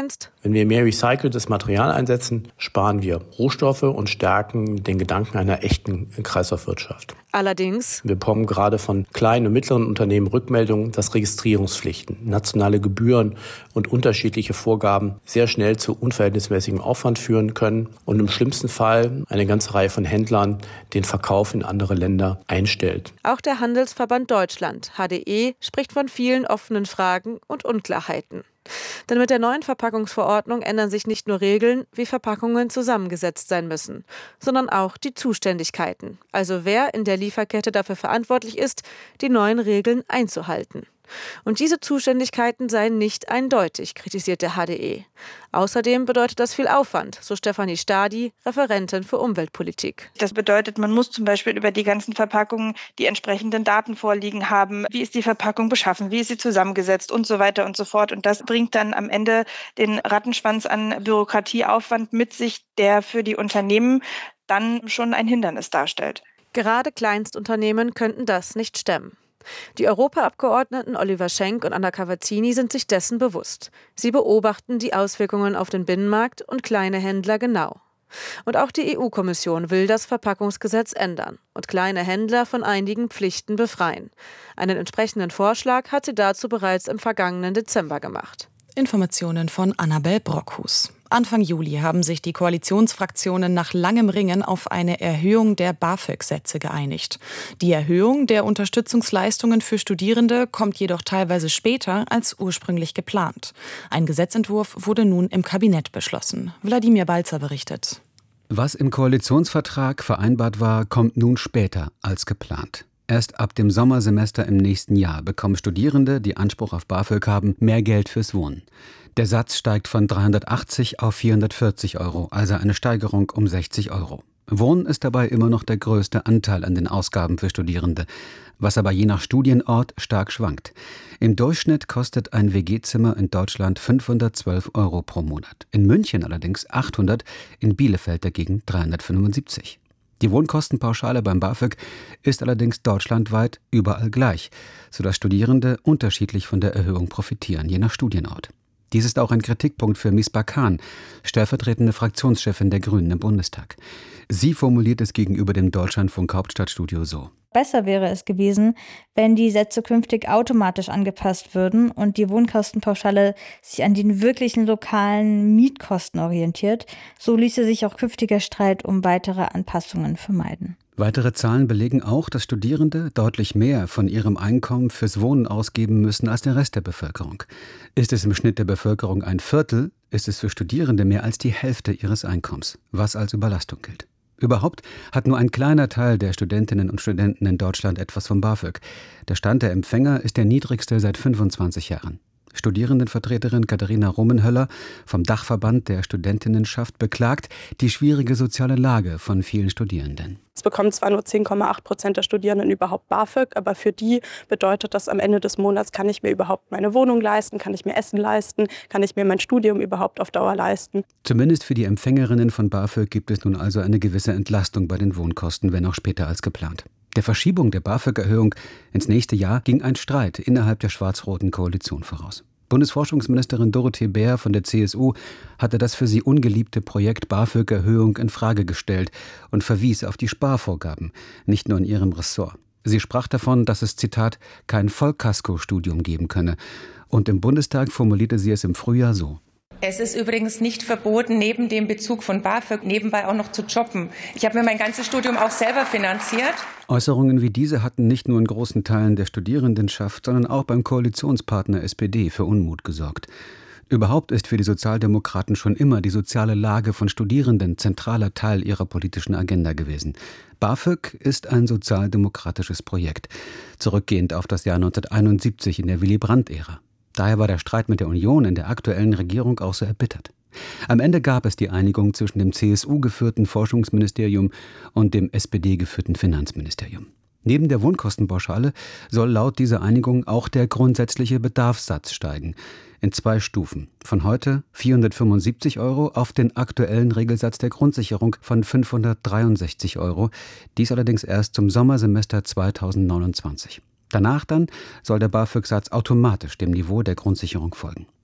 Wenn wir mehr recyceltes Material einsetzen, sparen wir Rohstoffe und stärken den Gedanken einer echten Kreislaufwirtschaft. Allerdings, wir bekommen gerade von kleinen und mittleren Unternehmen Rückmeldungen, dass Registrierungspflichten, nationale Gebühren und unterschiedliche Vorgaben sehr schnell zu unverhältnismäßigem Aufwand führen können und im schlimmsten Fall eine ganze Reihe von Händlern den Verkauf in andere Länder einstellt. Auch der Handelsverband Deutschland, H D E, spricht von vielen offenen Fragen und Unklarheiten. Denn mit der neuen Verpackungsverordnung ändern sich nicht nur Regeln, wie Verpackungen zusammengesetzt sein müssen, sondern auch die Zuständigkeiten, also wer in der Lieferkette dafür verantwortlich ist, die neuen Regeln einzuhalten. Und diese Zuständigkeiten seien nicht eindeutig, kritisiert der H D E. Außerdem bedeutet das viel Aufwand, so Stefanie Stadi, Referentin für Umweltpolitik. Das bedeutet, man muss zum Beispiel über die ganzen Verpackungen die entsprechenden Daten vorliegen haben. Wie ist die Verpackung beschaffen? Wie ist sie zusammengesetzt? Und so weiter und so fort. Und das bringt dann am Ende den Rattenschwanz an Bürokratieaufwand mit sich, der für die Unternehmen dann schon ein Hindernis darstellt. Gerade Kleinstunternehmen könnten das nicht stemmen. Die Europaabgeordneten Oliver Schenk und Anna Cavazzini sind sich dessen bewusst. Sie beobachten die Auswirkungen auf den Binnenmarkt und kleine Händler genau. Und auch die E U-Kommission will das Verpackungsgesetz ändern und kleine Händler von einigen Pflichten befreien. Einen entsprechenden Vorschlag hat sie dazu bereits im vergangenen Dezember gemacht. Informationen von Annabel Brockhus. Anfang Juli haben sich die Koalitionsfraktionen nach langem Ringen auf eine Erhöhung der BAföG-Sätze geeinigt. Die Erhöhung der Unterstützungsleistungen für Studierende kommt jedoch teilweise später als ursprünglich geplant. Ein Gesetzentwurf wurde nun im Kabinett beschlossen. Wladimir Balzer berichtet. Was im Koalitionsvertrag vereinbart war, kommt nun später als geplant. Erst ab dem Sommersemester im nächsten Jahr bekommen Studierende, die Anspruch auf BAföG haben, mehr Geld fürs Wohnen. Der Satz steigt von dreihundertachtzig auf vierhundertvierzig Euro, also eine Steigerung um sechzig Euro. Wohnen ist dabei immer noch der größte Anteil an den Ausgaben für Studierende, was aber je nach Studienort stark schwankt. Im Durchschnitt kostet ein W G-Zimmer in Deutschland fünfhundertzwölf Euro pro Monat, in München allerdings achthundert, in Bielefeld dagegen dreihundertfünfundsiebzig. Die Wohnkostenpauschale beim BAföG ist allerdings deutschlandweit überall gleich, sodass Studierende unterschiedlich von der Erhöhung profitieren, je nach Studienort. Dies ist auch ein Kritikpunkt für Misbah Khan, stellvertretende Fraktionschefin der Grünen im Bundestag. Sie formuliert es gegenüber dem Deutschlandfunk Hauptstadtstudio so. Besser wäre es gewesen, wenn die Sätze künftig automatisch angepasst würden und die Wohnkostenpauschale sich an den wirklichen lokalen Mietkosten orientiert. So ließe sich auch künftiger Streit um weitere Anpassungen vermeiden. Weitere Zahlen belegen auch, dass Studierende deutlich mehr von ihrem Einkommen fürs Wohnen ausgeben müssen als der Rest der Bevölkerung. Ist es im Schnitt der Bevölkerung ein Viertel, ist es für Studierende mehr als die Hälfte ihres Einkommens, was als Überlastung gilt. Überhaupt hat nur ein kleiner Teil der Studentinnen und Studenten in Deutschland etwas vom BAföG. Der Stand der Empfänger ist der niedrigste seit fünfundzwanzig Jahren. Studierendenvertreterin Katharina Rummenhöller vom Dachverband der Studentinnenschaft beklagt die schwierige soziale Lage von vielen Studierenden. Es bekommen zwar nur zehn Komma acht Prozent der Studierenden überhaupt BAföG, aber für die bedeutet das am Ende des Monats, kann ich mir überhaupt meine Wohnung leisten, kann ich mir Essen leisten, kann ich mir mein Studium überhaupt auf Dauer leisten. Zumindest für die Empfängerinnen von BAföG gibt es nun also eine gewisse Entlastung bei den Wohnkosten, wenn auch später als geplant. Der Verschiebung der BAföG-Erhöhung ins nächste Jahr ging ein Streit innerhalb der schwarz-roten Koalition voraus. Bundesforschungsministerin Dorothee Bär von der C S U hatte das für sie ungeliebte Projekt BAföG-Erhöhung in Frage gestellt und verwies auf die Sparvorgaben, nicht nur in ihrem Ressort. Sie sprach davon, dass es, Zitat, kein Vollkasko-Studium geben könne. Und im Bundestag formulierte sie es im Frühjahr so. Es ist übrigens nicht verboten, neben dem Bezug von BAföG nebenbei auch noch zu jobben. Ich habe mir mein ganzes Studium auch selber finanziert. Äußerungen wie diese hatten nicht nur in großen Teilen der Studierendenschaft, sondern auch beim Koalitionspartner S P D für Unmut gesorgt. Überhaupt ist für die Sozialdemokraten schon immer die soziale Lage von Studierenden zentraler Teil ihrer politischen Agenda gewesen. BAföG ist ein sozialdemokratisches Projekt, zurückgehend auf das Jahr neunzehnhunderteinundsiebzig in der Willy-Brandt-Ära. Daher war der Streit mit der Union in der aktuellen Regierung auch so erbittert. Am Ende gab es die Einigung zwischen dem C S U-geführten Forschungsministerium und dem S P D-geführten Finanzministerium. Neben der Wohnkostenpauschale soll laut dieser Einigung auch der grundsätzliche Bedarfssatz steigen. In zwei Stufen. Von heute vierhundertfünfundsiebzig Euro auf den aktuellen Regelsatz der Grundsicherung von fünfhundertdreiundsechzig Euro. Dies allerdings erst zum Sommersemester zweitausendneunundzwanzig. Danach dann soll der BAföG-Satz automatisch dem Niveau der Grundsicherung folgen.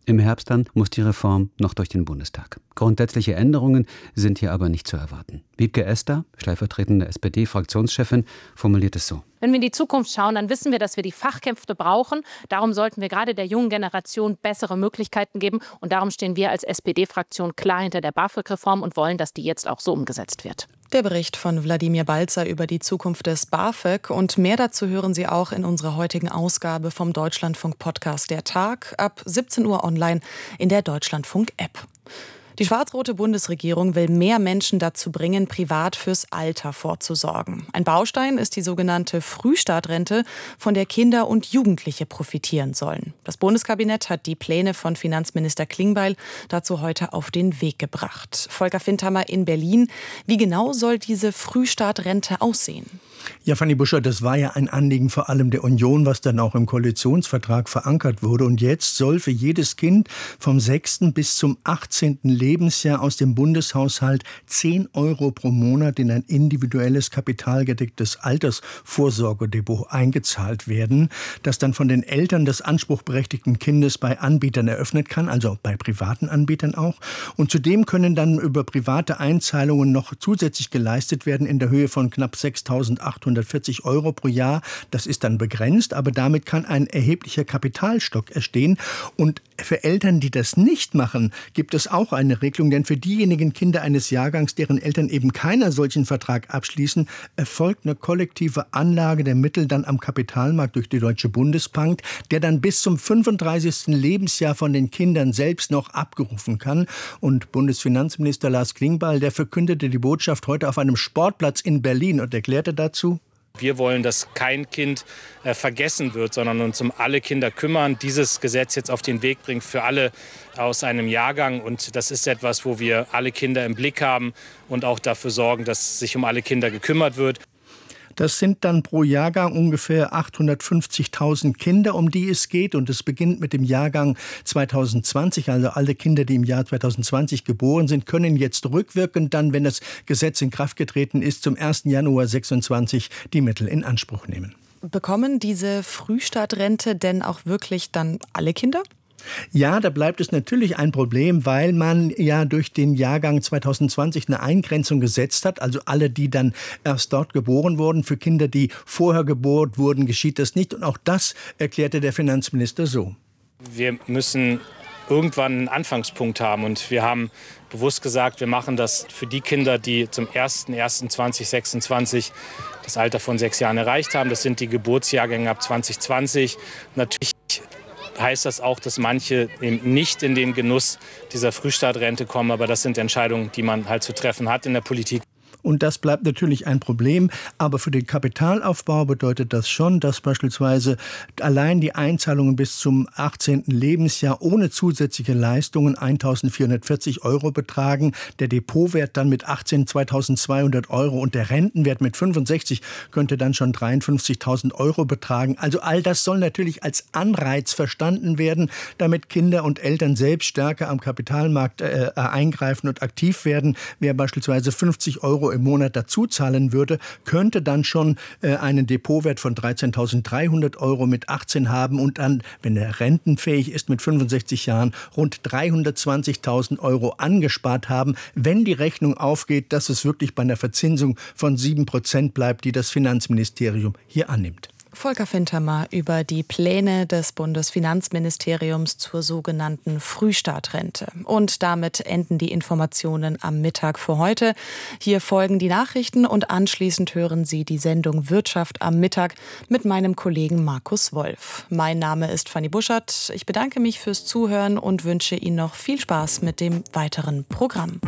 Im Herbst dann muss die Reform noch durch den Bundestag. Grundsätzliche Änderungen sind hier aber nicht zu erwarten. Wiebke Esther, stellvertretende S P D-Fraktionschefin, formuliert es so. Wenn wir in die Zukunft schauen, dann wissen wir, dass wir die Fachkräfte brauchen. Darum sollten wir gerade der jungen Generation bessere Möglichkeiten geben. Und darum stehen wir als S P D-Fraktion klar hinter der BAföG-Reform und wollen, dass die jetzt auch so umgesetzt wird. Der Bericht von Wladimir Balzer über die Zukunft des BAföG. Und mehr dazu hören Sie auch in unserer heutigen Ausgabe vom Deutschlandfunk-Podcast Der Tag ab siebzehn Uhr online in der Deutschlandfunk-App. Die schwarz-rote Bundesregierung will mehr Menschen dazu bringen, privat fürs Alter vorzusorgen. Ein Baustein ist die sogenannte Frühstartrente, von der Kinder und Jugendliche profitieren sollen. Das Bundeskabinett hat die Pläne von Finanzminister Klingbeil dazu heute auf den Weg gebracht. Volker Findhammer in Berlin. Wie genau soll diese Frühstartrente aussehen? Ja, Fanny Buschert, das war ja ein Anliegen vor allem der Union, was dann auch im Koalitionsvertrag verankert wurde. Und jetzt soll für jedes Kind vom sechsten bis zum achtzehnten Lebensjahr aus dem Bundeshaushalt zehn Euro pro Monat in ein individuelles kapitalgedecktes Altersvorsorgedepot eingezahlt werden, das dann von den Eltern des anspruchberechtigten Kindes bei Anbietern eröffnet kann, also bei privaten Anbietern auch. Und zudem können dann über private Einzahlungen noch zusätzlich geleistet werden in der Höhe von knapp sechstausendachthundertvierzig Euro pro Jahr. Das ist dann begrenzt, aber damit kann ein erheblicher Kapitalstock entstehen. Und für Eltern, die das nicht machen, gibt es auch eine Regelung, denn für diejenigen Kinder eines Jahrgangs, deren Eltern eben keinen solchen Vertrag abschließen, erfolgt eine kollektive Anlage der Mittel dann am Kapitalmarkt durch die Deutsche Bundesbank, der dann bis zum fünfunddreißigsten Lebensjahr von den Kindern selbst noch abgerufen kann. Und Bundesfinanzminister Lars Klingbeil, der verkündete die Botschaft heute auf einem Sportplatz in Berlin und erklärte dazu: Wir wollen, dass kein Kind äh, vergessen wird, sondern uns um alle Kinder kümmern. Dieses Gesetz jetzt auf den Weg bringt für alle aus einem Jahrgang. Und das ist etwas, wo wir alle Kinder im Blick haben und auch dafür sorgen, dass sich um alle Kinder gekümmert wird. Das sind dann pro Jahrgang ungefähr achthundertfünfzigtausend Kinder, um die es geht. Und es beginnt mit dem Jahrgang zweitausendzwanzig. Also alle Kinder, die im Jahr zweitausendzwanzig geboren sind, können jetzt rückwirkend dann, wenn das Gesetz in Kraft getreten ist, zum ersten Januar sechsundzwanzig die Mittel in Anspruch nehmen. Bekommen diese Frühstartrente denn auch wirklich dann alle Kinder? Ja, da bleibt es natürlich ein Problem, weil man ja durch den Jahrgang zweitausendzwanzig eine Eingrenzung gesetzt hat. Also alle, die dann erst dort geboren wurden. Für Kinder, die vorher geboren wurden, geschieht das nicht. Und auch das erklärte der Finanzminister so. Wir müssen irgendwann einen Anfangspunkt haben. Und wir haben bewusst gesagt, wir machen das für die Kinder, die zum ersten ersten zweitausendsechsundzwanzig das Alter von sechs Jahren erreicht haben. Das sind die Geburtsjahrgänge ab zweitausendzwanzig. Natürlich heißt das auch, dass manche eben nicht in den Genuss dieser Frühstartrente kommen. Aber das sind Entscheidungen, die man halt zu treffen hat in der Politik. Und das bleibt natürlich ein Problem. Aber für den Kapitalaufbau bedeutet das schon, dass beispielsweise allein die Einzahlungen bis zum achtzehnten Lebensjahr ohne zusätzliche Leistungen eintausendvierhundertvierzig Euro betragen. Der Depotwert dann mit achtzehn zweitausendzweihundert Euro und der Rentenwert mit fünfundsechzig könnte dann schon dreiundfünfzigtausend Euro betragen. Also all das soll natürlich als Anreiz verstanden werden, damit Kinder und Eltern selbst stärker am Kapitalmarkt äh, eingreifen und aktiv werden. Wer beispielsweise fünfzig Euro im Monat dazu zahlen würde, könnte dann schon äh, einen Depotwert von dreizehntausenddreihundert Euro mit achtzehn haben und dann, wenn er rentenfähig ist, mit fünfundsechzig Jahren rund dreihundertzwanzigtausend Euro angespart haben, wenn die Rechnung aufgeht, dass es wirklich bei einer Verzinsung von sieben Prozent bleibt, die das Finanzministerium hier annimmt. Volker Findhammer über die Pläne des Bundesfinanzministeriums zur sogenannten Frühstartrente. Und damit enden die Informationen am Mittag für heute. Hier folgen die Nachrichten und anschließend hören Sie die Sendung Wirtschaft am Mittag mit meinem Kollegen Markus Wolf. Mein Name ist Fanny Buschert. Ich bedanke mich fürs Zuhören und wünsche Ihnen noch viel Spaß mit dem weiteren Programm.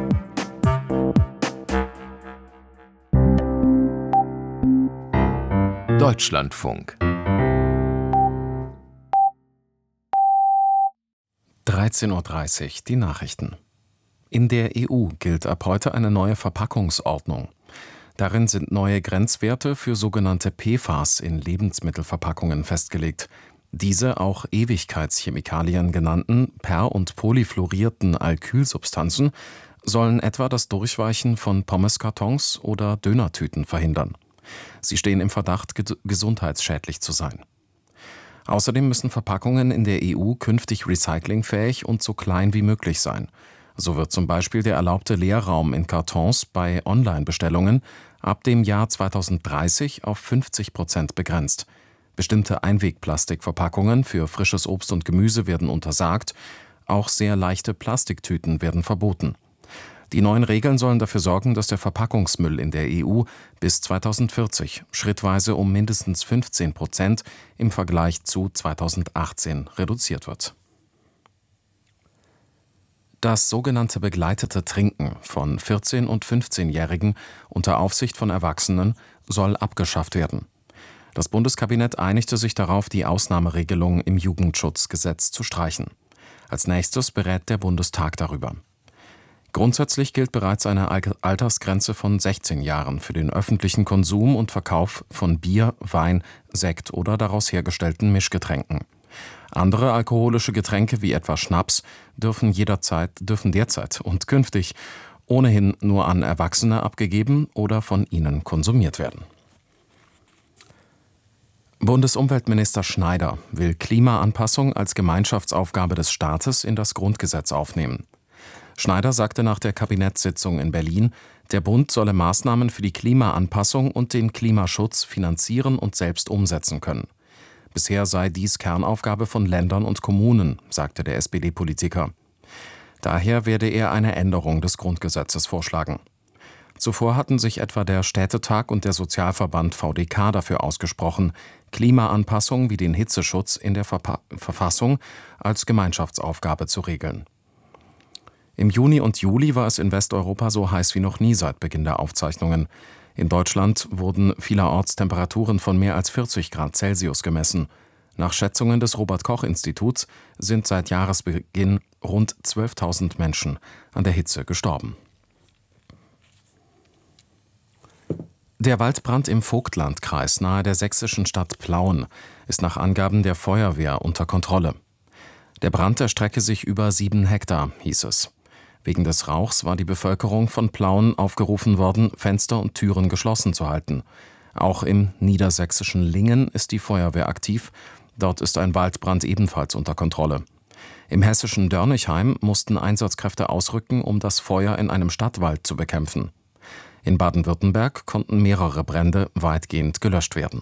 Deutschlandfunk. dreizehn Uhr dreißig, die Nachrichten. In der E U gilt ab heute eine neue Verpackungsordnung. Darin sind neue Grenzwerte für sogenannte P F A S in Lebensmittelverpackungen festgelegt. Diese auch Ewigkeitschemikalien genannten per- und polyfluorierten Alkylsubstanzen sollen etwa das Durchweichen von Pommeskartons oder Dönertüten verhindern. Sie stehen im Verdacht, gesundheitsschädlich zu sein. Außerdem müssen Verpackungen in der E U künftig recyclingfähig und so klein wie möglich sein. So wird zum Beispiel der erlaubte Leerraum in Kartons bei Online-Bestellungen ab dem Jahr zweitausenddreißig auf fünfzig Prozent begrenzt. Bestimmte Einwegplastikverpackungen für frisches Obst und Gemüse werden untersagt. Auch sehr leichte Plastiktüten werden verboten. Die neuen Regeln sollen dafür sorgen, dass der Verpackungsmüll in der E U bis zweitausendvierzig schrittweise um mindestens fünfzehn Prozent im Vergleich zu zweitausendachtzehn reduziert wird. Das sogenannte begleitete Trinken von vierzehn- und fünfzehnjährigen unter Aufsicht von Erwachsenen soll abgeschafft werden. Das Bundeskabinett einigte sich darauf, die Ausnahmeregelung im Jugendschutzgesetz zu streichen. Als nächstes berät der Bundestag darüber. Grundsätzlich gilt bereits eine Altersgrenze von sechzehn Jahren für den öffentlichen Konsum und Verkauf von Bier, Wein, Sekt oder daraus hergestellten Mischgetränken. Andere alkoholische Getränke wie etwa Schnaps dürfen jederzeit, dürfen derzeit und künftig ohnehin nur an Erwachsene abgegeben oder von ihnen konsumiert werden. Bundesumweltminister Schneider will Klimaanpassung als Gemeinschaftsaufgabe des Staates in das Grundgesetz aufnehmen. Schneider sagte nach der Kabinettssitzung in Berlin, der Bund solle Maßnahmen für die Klimaanpassung und den Klimaschutz finanzieren und selbst umsetzen können. Bisher sei dies Kernaufgabe von Ländern und Kommunen, sagte der S P D-Politiker. Daher werde er eine Änderung des Grundgesetzes vorschlagen. Zuvor hatten sich etwa der Städtetag und der Sozialverband V D K dafür ausgesprochen, Klimaanpassung wie den Hitzeschutz in der Verpa- Verfassung als Gemeinschaftsaufgabe zu regeln. Im Juni und Juli war es in Westeuropa so heiß wie noch nie seit Beginn der Aufzeichnungen. In Deutschland wurden vielerorts Temperaturen von mehr als vierzig Grad Celsius gemessen. Nach Schätzungen des Robert-Koch-Instituts sind seit Jahresbeginn rund zwölftausend Menschen an der Hitze gestorben. Der Waldbrand im Vogtlandkreis nahe der sächsischen Stadt Plauen ist nach Angaben der Feuerwehr unter Kontrolle. Der Brand erstrecke sich über sieben Hektar, hieß es. Wegen des Rauchs war die Bevölkerung von Plauen aufgerufen worden, Fenster und Türen geschlossen zu halten. Auch im niedersächsischen Lingen ist die Feuerwehr aktiv. Dort ist ein Waldbrand ebenfalls unter Kontrolle. Im hessischen Dörnigheim mussten Einsatzkräfte ausrücken, um das Feuer in einem Stadtwald zu bekämpfen. In Baden-Württemberg konnten mehrere Brände weitgehend gelöscht werden.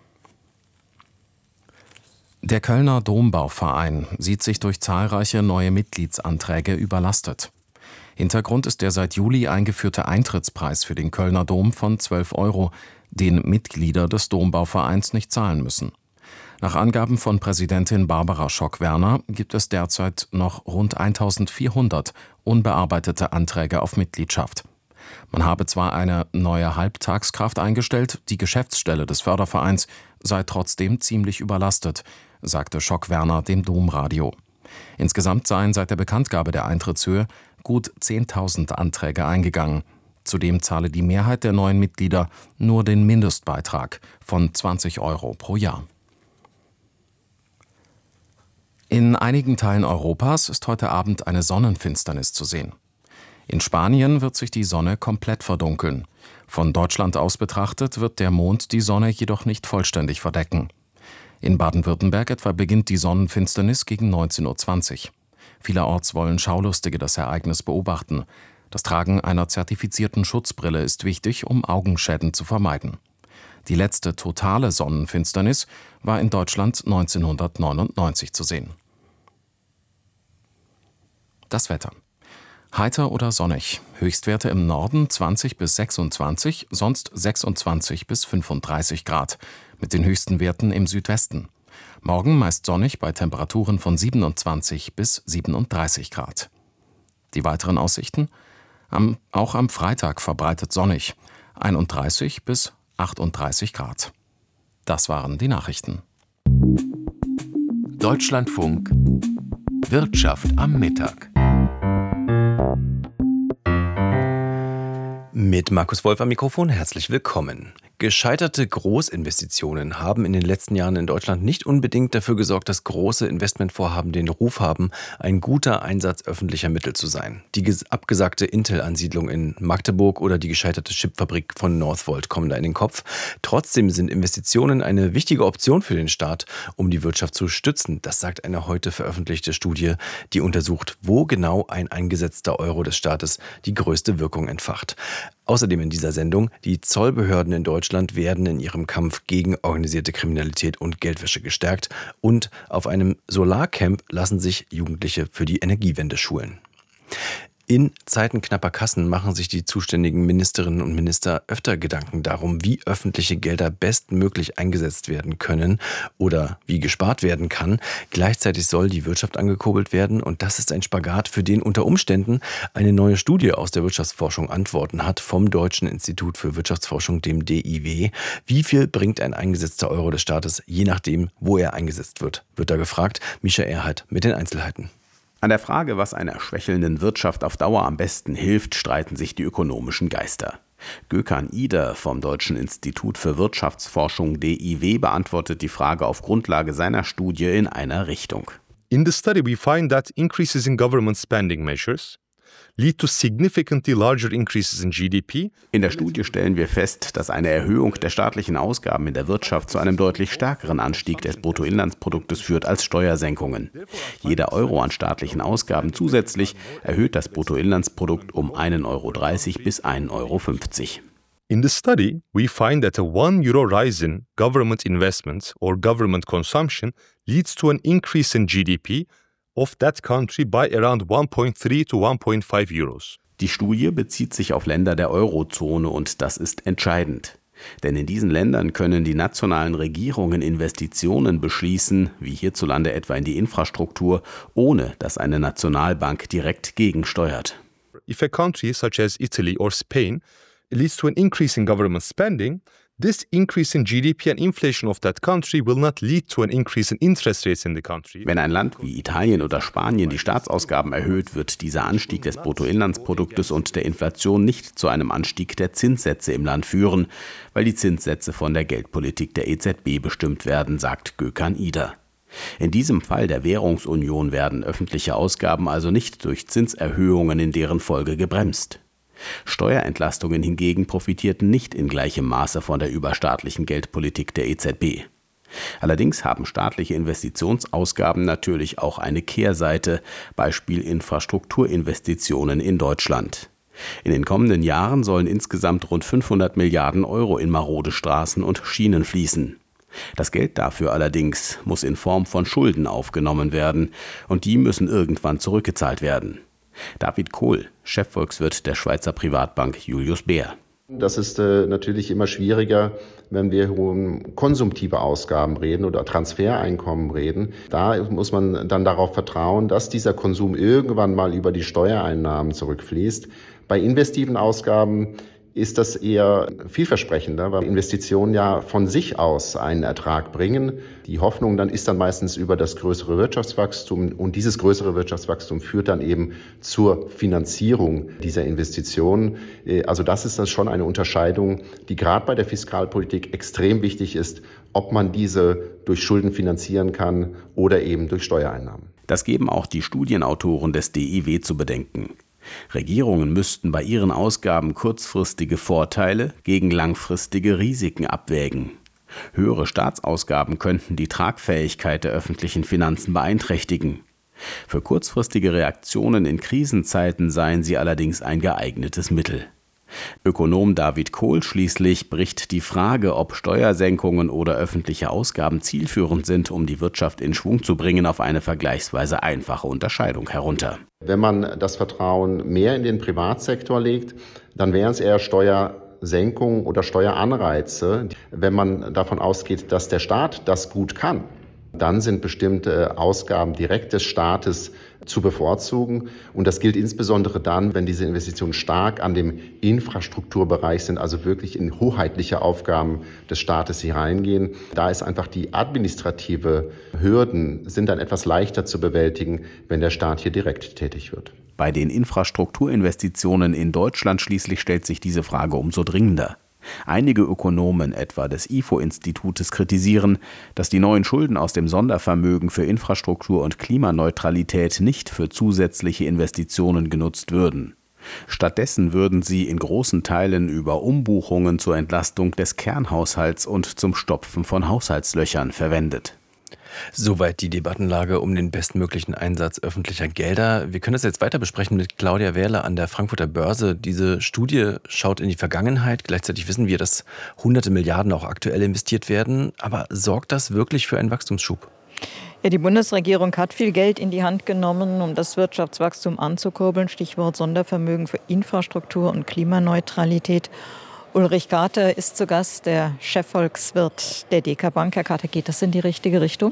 Der Kölner Dombauverein sieht sich durch zahlreiche neue Mitgliedsanträge überlastet. Hintergrund ist der seit Juli eingeführte Eintrittspreis für den Kölner Dom von zwölf Euro, den Mitglieder des Dombauvereins nicht zahlen müssen. Nach Angaben von Präsidentin Barbara Schock-Werner gibt es derzeit noch rund eintausendvierhundert unbearbeitete Anträge auf Mitgliedschaft. Man habe zwar eine neue Halbtagskraft eingestellt, die Geschäftsstelle des Fördervereins sei trotzdem ziemlich überlastet, sagte Schock-Werner dem Domradio. Insgesamt seien seit der Bekanntgabe der Eintrittshöhe gut zehntausend Anträge eingegangen. Zudem zahle die Mehrheit der neuen Mitglieder nur den Mindestbeitrag von zwanzig Euro pro Jahr. In einigen Teilen Europas ist heute Abend eine Sonnenfinsternis zu sehen. In Spanien wird sich die Sonne komplett verdunkeln. Von Deutschland aus betrachtet wird der Mond die Sonne jedoch nicht vollständig verdecken. In Baden-Württemberg etwa beginnt die Sonnenfinsternis gegen neunzehn Uhr zwanzig. Vielerorts wollen Schaulustige das Ereignis beobachten. Das Tragen einer zertifizierten Schutzbrille ist wichtig, um Augenschäden zu vermeiden. Die letzte totale Sonnenfinsternis war in Deutschland neunzehnhundertneunundneunzig zu sehen. Das Wetter. Heiter oder sonnig. Höchstwerte im Norden zwanzig bis sechsundzwanzig, sonst sechsundzwanzig bis fünfunddreißig Grad. Mit den höchsten Werten im Südwesten. Morgen meist sonnig bei Temperaturen von siebenundzwanzig bis siebenunddreißig Grad. Die weiteren Aussichten? Am, auch am Freitag verbreitet sonnig. einunddreißig bis achtunddreißig Grad. Das waren die Nachrichten. Deutschlandfunk Wirtschaft am Mittag. Mit Markus Wolf am Mikrofon, herzlich willkommen. Gescheiterte Großinvestitionen haben in den letzten Jahren in Deutschland nicht unbedingt dafür gesorgt, dass große Investmentvorhaben den Ruf haben, ein guter Einsatz öffentlicher Mittel zu sein. Die abgesagte Intel-Ansiedlung in Magdeburg oder die gescheiterte Chipfabrik von Northvolt kommen da in den Kopf. Trotzdem sind Investitionen eine wichtige Option für den Staat, um die Wirtschaft zu stützen. Das sagt eine heute veröffentlichte Studie, die untersucht, wo genau ein eingesetzter Euro des Staates die größte Wirkung entfacht. Außerdem in dieser Sendung, die Zollbehörden in Deutschland werden in ihrem Kampf gegen organisierte Kriminalität und Geldwäsche gestärkt und auf einem Solarcamp lassen sich Jugendliche für die Energiewende schulen. In Zeiten knapper Kassen machen sich die zuständigen Ministerinnen und Minister öfter Gedanken darum, wie öffentliche Gelder bestmöglich eingesetzt werden können oder wie gespart werden kann. Gleichzeitig soll die Wirtschaft angekurbelt werden und das ist ein Spagat, für den unter Umständen eine neue Studie aus der Wirtschaftsforschung Antworten hat vom Deutschen Institut für Wirtschaftsforschung, dem D I W. Wie viel bringt ein eingesetzter Euro des Staates, je nachdem, wo er eingesetzt wird, wird da gefragt. Mischa Erhardt mit den Einzelheiten. An der Frage, was einer schwächelnden Wirtschaft auf Dauer am besten hilft, streiten sich die ökonomischen Geister. Gökhan Ider vom Deutschen Institut für Wirtschaftsforschung D I W beantwortet die Frage auf Grundlage seiner Studie in einer Richtung. In the study we find that increases in government spending measures lead to significantly larger increases in G D P. In der Studie stellen wir fest, dass eine Erhöhung der staatlichen Ausgaben in der Wirtschaft zu einem deutlich stärkeren Anstieg des Bruttoinlandsproduktes führt als Steuersenkungen. Jeder Euro an staatlichen Ausgaben zusätzlich erhöht das Bruttoinlandsprodukt um ein Euro dreißig bis ein Euro fünfzig. In the study, we find that a one euro rise in government investment or government consumption leads to an increase in G D P of that country by around one point three to one point five euros. Die Studie bezieht sich auf Länder der Eurozone und das ist entscheidend. Denn in diesen Ländern können die nationalen Regierungen Investitionen beschließen, wie hierzulande etwa in die Infrastruktur, ohne dass eine Nationalbank direkt gegensteuert. If a country such as Italy or Spain leads to an increase in government spending, this increase in G D P and inflation of that country will not lead to an increase in interest rates in the country. Wenn ein Land wie Italien oder Spanien die Staatsausgaben erhöht, wird dieser Anstieg des Bruttoinlandsproduktes und der Inflation nicht zu einem Anstieg der Zinssätze im Land führen, weil die Zinssätze von der Geldpolitik der E Z B bestimmt werden, sagt Gökhan Ider. In diesem Fall der Währungsunion werden öffentliche Ausgaben also nicht durch Zinserhöhungen in deren Folge gebremst. Steuerentlastungen hingegen profitierten nicht in gleichem Maße von der überstaatlichen Geldpolitik der E Z B. Allerdings haben staatliche Investitionsausgaben natürlich auch eine Kehrseite, Beispiel Infrastrukturinvestitionen in Deutschland. In den kommenden Jahren sollen insgesamt rund fünfhundert Milliarden Euro in marode Straßen und Schienen fließen. Das Geld dafür allerdings muss in Form von Schulden aufgenommen werden und die müssen irgendwann zurückgezahlt werden. David Kohl, Chefvolkswirt der Schweizer Privatbank Julius Baer. Das ist äh, natürlich immer schwieriger, wenn wir um konsumtive Ausgaben reden oder Transfereinkommen reden. Da muss man dann darauf vertrauen, dass dieser Konsum irgendwann mal über die Steuereinnahmen zurückfließt. Bei investiven Ausgaben ist das eher vielversprechender, weil Investitionen ja von sich aus einen Ertrag bringen. Die Hoffnung dann ist dann meistens über das größere Wirtschaftswachstum und dieses größere Wirtschaftswachstum führt dann eben zur Finanzierung dieser Investitionen. Also das ist dann schon eine Unterscheidung, die gerade bei der Fiskalpolitik extrem wichtig ist, ob man diese durch Schulden finanzieren kann oder eben durch Steuereinnahmen. Das geben auch die Studienautoren des D I W zu bedenken. Regierungen müssten bei ihren Ausgaben kurzfristige Vorteile gegen langfristige Risiken abwägen. Höhere Staatsausgaben könnten die Tragfähigkeit der öffentlichen Finanzen beeinträchtigen. Für kurzfristige Reaktionen in Krisenzeiten seien sie allerdings ein geeignetes Mittel. Ökonom David Kohl schließlich bricht die Frage, ob Steuersenkungen oder öffentliche Ausgaben zielführend sind, um die Wirtschaft in Schwung zu bringen, auf eine vergleichsweise einfache Unterscheidung herunter. Wenn man das Vertrauen mehr in den Privatsektor legt, dann wären es eher Steuersenkungen oder Steueranreize. Wenn man davon ausgeht, dass der Staat das gut kann, dann sind bestimmte Ausgaben direkt des Staates zu bevorzugen. Und das gilt insbesondere dann, wenn diese Investitionen stark an dem Infrastrukturbereich sind, also wirklich in hoheitliche Aufgaben des Staates hier reingehen. Da ist einfach die administrative Hürden sind dann etwas leichter zu bewältigen, wenn der Staat hier direkt tätig wird. Bei den Infrastrukturinvestitionen in Deutschland schließlich stellt sich diese Frage umso dringender. Einige Ökonomen, etwa des I F O-Institutes, kritisieren, dass die neuen Schulden aus dem Sondervermögen für Infrastruktur und Klimaneutralität nicht für zusätzliche Investitionen genutzt würden. Stattdessen würden sie in großen Teilen über Umbuchungen zur Entlastung des Kernhaushalts und zum Stopfen von Haushaltslöchern verwendet. Soweit die Debattenlage um den bestmöglichen Einsatz öffentlicher Gelder. Wir können das jetzt weiter besprechen mit Claudia Wehrle an der Frankfurter Börse. Diese Studie schaut in die Vergangenheit. Gleichzeitig wissen wir, dass hunderte Milliarden auch aktuell investiert werden. Aber sorgt das wirklich für einen Wachstumsschub? Ja, die Bundesregierung hat viel Geld in die Hand genommen, um das Wirtschaftswachstum anzukurbeln. Stichwort Sondervermögen für Infrastruktur und Klimaneutralität. Ulrich Kater ist zu Gast, der Chefvolkswirt der D K Bank. Herr Kater, geht das in die richtige Richtung?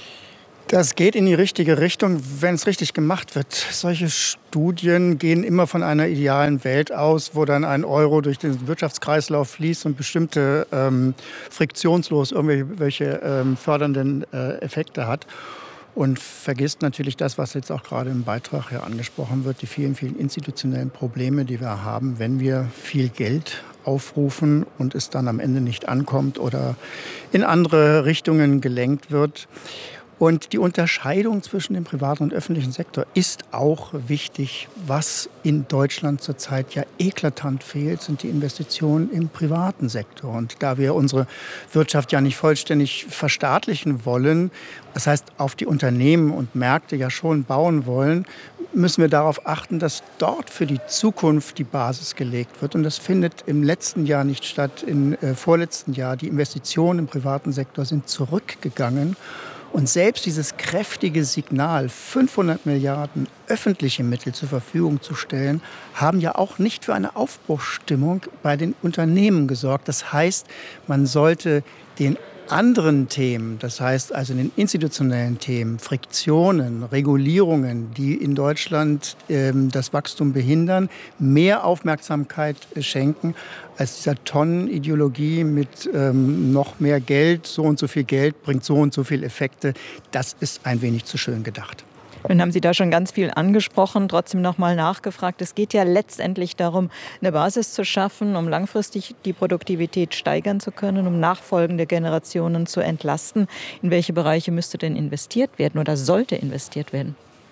Das geht in die richtige Richtung, wenn es richtig gemacht wird. Solche Studien gehen immer von einer idealen Welt aus, wo dann ein Euro durch den Wirtschaftskreislauf fließt und bestimmte ähm, friktionslos irgendwelche ähm, fördernden äh, Effekte hat. Und vergisst natürlich das, was jetzt auch gerade im Beitrag hier angesprochen wird, die vielen, vielen institutionellen Probleme, die wir haben, wenn wir viel Geld aufrufen und es dann am Ende nicht ankommt oder in andere Richtungen gelenkt wird. Und die Unterscheidung zwischen dem privaten und öffentlichen Sektor ist auch wichtig. Was in Deutschland zurzeit ja eklatant fehlt, sind die Investitionen im privaten Sektor. Und da wir unsere Wirtschaft ja nicht vollständig verstaatlichen wollen, das heißt auf die Unternehmen und Märkte ja schon bauen wollen, müssen wir darauf achten, dass dort für die Zukunft die Basis gelegt wird. Und das findet im letzten Jahr nicht statt, im äh, vorletzten Jahr. Die Investitionen im privaten Sektor sind zurückgegangen. Und selbst dieses kräftige Signal, fünfhundert Milliarden öffentliche Mittel zur Verfügung zu stellen, haben ja auch nicht für eine Aufbruchsstimmung bei den Unternehmen gesorgt. Das heißt, man sollte den anderen Themen, das heißt also den institutionellen Themen, Friktionen, Regulierungen, die in Deutschland ähm, das Wachstum behindern, mehr Aufmerksamkeit schenken als dieser Tonnenideologie mit ähm, noch mehr Geld, so und so viel Geld bringt so und so viel Effekte. Das ist ein wenig zu schön gedacht. Nun haben Sie da schon ganz viel angesprochen, trotzdem noch mal nachgefragt. Es geht ja letztendlich darum, eine Basis zu schaffen, um langfristig die Produktivität steigern zu können, um nachfolgende Generationen zu entlasten. In welche Bereiche müsste denn investiert werden oder sollte investiert werden?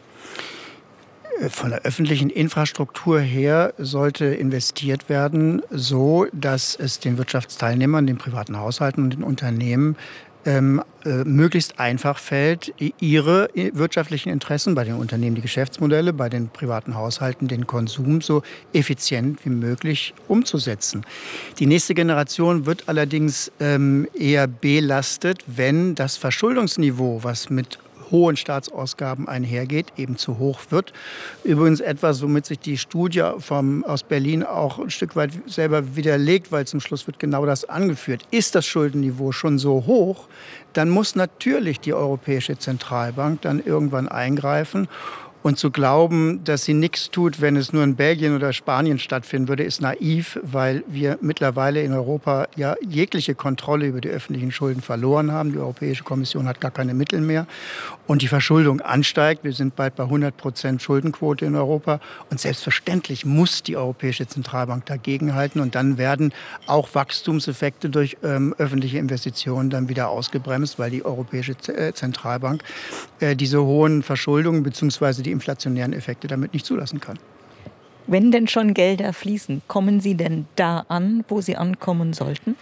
Von der öffentlichen Infrastruktur her sollte investiert werden, so dass es den Wirtschaftsteilnehmern, den privaten Haushalten und den Unternehmen Ähm, äh, möglichst einfach fällt, ihre wirtschaftlichen Interessen, bei den Unternehmen die Geschäftsmodelle, bei den privaten Haushalten den Konsum so effizient wie möglich umzusetzen. Die nächste Generation wird allerdings ähm, eher belastet, wenn das Verschuldungsniveau, was mit hohen Staatsausgaben einhergeht, eben zu hoch wird. Übrigens etwas, womit sich die Studie vom, aus Berlin auch ein Stück weit selber widerlegt, weil zum Schluss wird genau das angeführt. Ist das Schuldenniveau schon so hoch, dann muss natürlich die Europäische Zentralbank dann irgendwann eingreifen. Und zu glauben, dass sie nichts tut, wenn es nur in Belgien oder Spanien stattfinden würde, ist naiv, weil wir mittlerweile in Europa ja jegliche Kontrolle über die öffentlichen Schulden verloren haben. Die Europäische Kommission hat gar keine Mittel mehr und die Verschuldung ansteigt. Wir sind bald bei hundert Prozent Schuldenquote in Europa und selbstverständlich muss die Europäische Zentralbank dagegenhalten und dann werden auch Wachstumseffekte durch ähm, öffentliche Investitionen dann wieder ausgebremst, weil die Europäische Zentralbank äh, diese hohen Verschuldungen bzw. die inflationären Effekte damit nicht zulassen kann. Wenn denn schon Gelder fließen, kommen sie denn da an, wo sie ankommen sollten?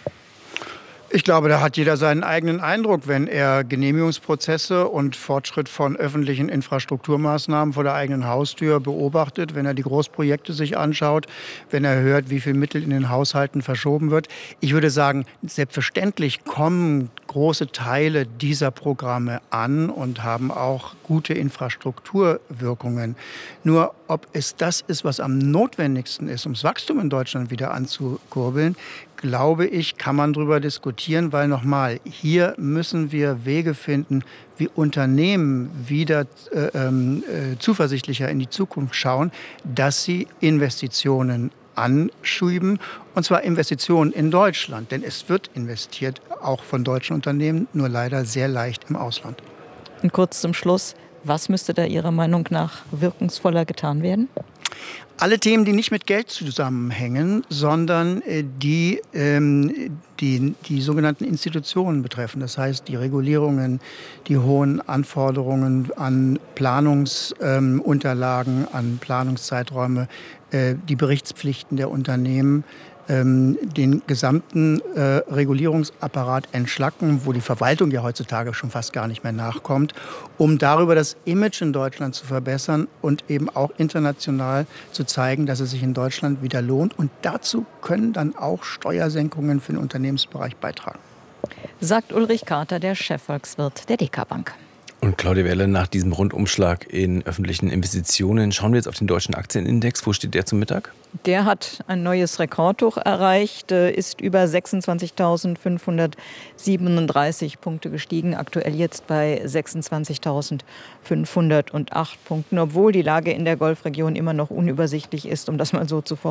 Ich glaube, da hat jeder seinen eigenen Eindruck, wenn er Genehmigungsprozesse und Fortschritt von öffentlichen Infrastrukturmaßnahmen vor der eigenen Haustür beobachtet, wenn er die Großprojekte sich anschaut, wenn er hört, wie viel Mittel in den Haushalten verschoben wird. Ich würde sagen, selbstverständlich kommen große Teile dieser Programme an und haben auch gute Infrastrukturwirkungen. Nur ob es das ist, was am notwendigsten ist, um das Wachstum in Deutschland wieder anzukurbeln, glaube ich, kann man darüber diskutieren, weil nochmal, hier müssen wir Wege finden, wie Unternehmen wieder äh, äh, zuversichtlicher in die Zukunft schauen, dass sie Investitionen anschieben, und zwar Investitionen in Deutschland. Denn es wird investiert, auch von deutschen Unternehmen, nur leider sehr leicht im Ausland. Und kurz zum Schluss, was müsste da Ihrer Meinung nach wirkungsvoller getan werden? Alle Themen, die nicht mit Geld zusammenhängen, sondern äh, die, ähm, die die sogenannten Institutionen betreffen. Das heißt, die Regulierungen, die hohen Anforderungen an Planungsunterlagen, ähm, an Planungszeiträume, äh, die Berichtspflichten der Unternehmen, ähm, den gesamten äh, Regulierungsapparat entschlacken, wo die Verwaltung ja heutzutage schon fast gar nicht mehr nachkommt, um darüber das Image in Deutschland zu verbessern und eben auch international zu zeigen, dass es sich in Deutschland wieder lohnt. Und dazu können dann auch Steuersenkungen für den Unternehmensbereich beitragen. Sagt Ulrich Carter, der Chefvolkswirt der D K Bank. Und Claudia Werle, nach diesem Rundumschlag in öffentlichen Investitionen schauen wir jetzt auf den deutschen Aktienindex. Wo steht der zum Mittag? Der hat ein neues Rekordhoch erreicht, ist über sechsundzwanzigtausendfünfhundertsiebenunddreißig Punkte gestiegen, aktuell jetzt bei sechsundzwanzigtausendfünfhundertacht Punkten, obwohl die Lage in der Golfregion immer noch unübersichtlich ist, um das mal so zu formulieren.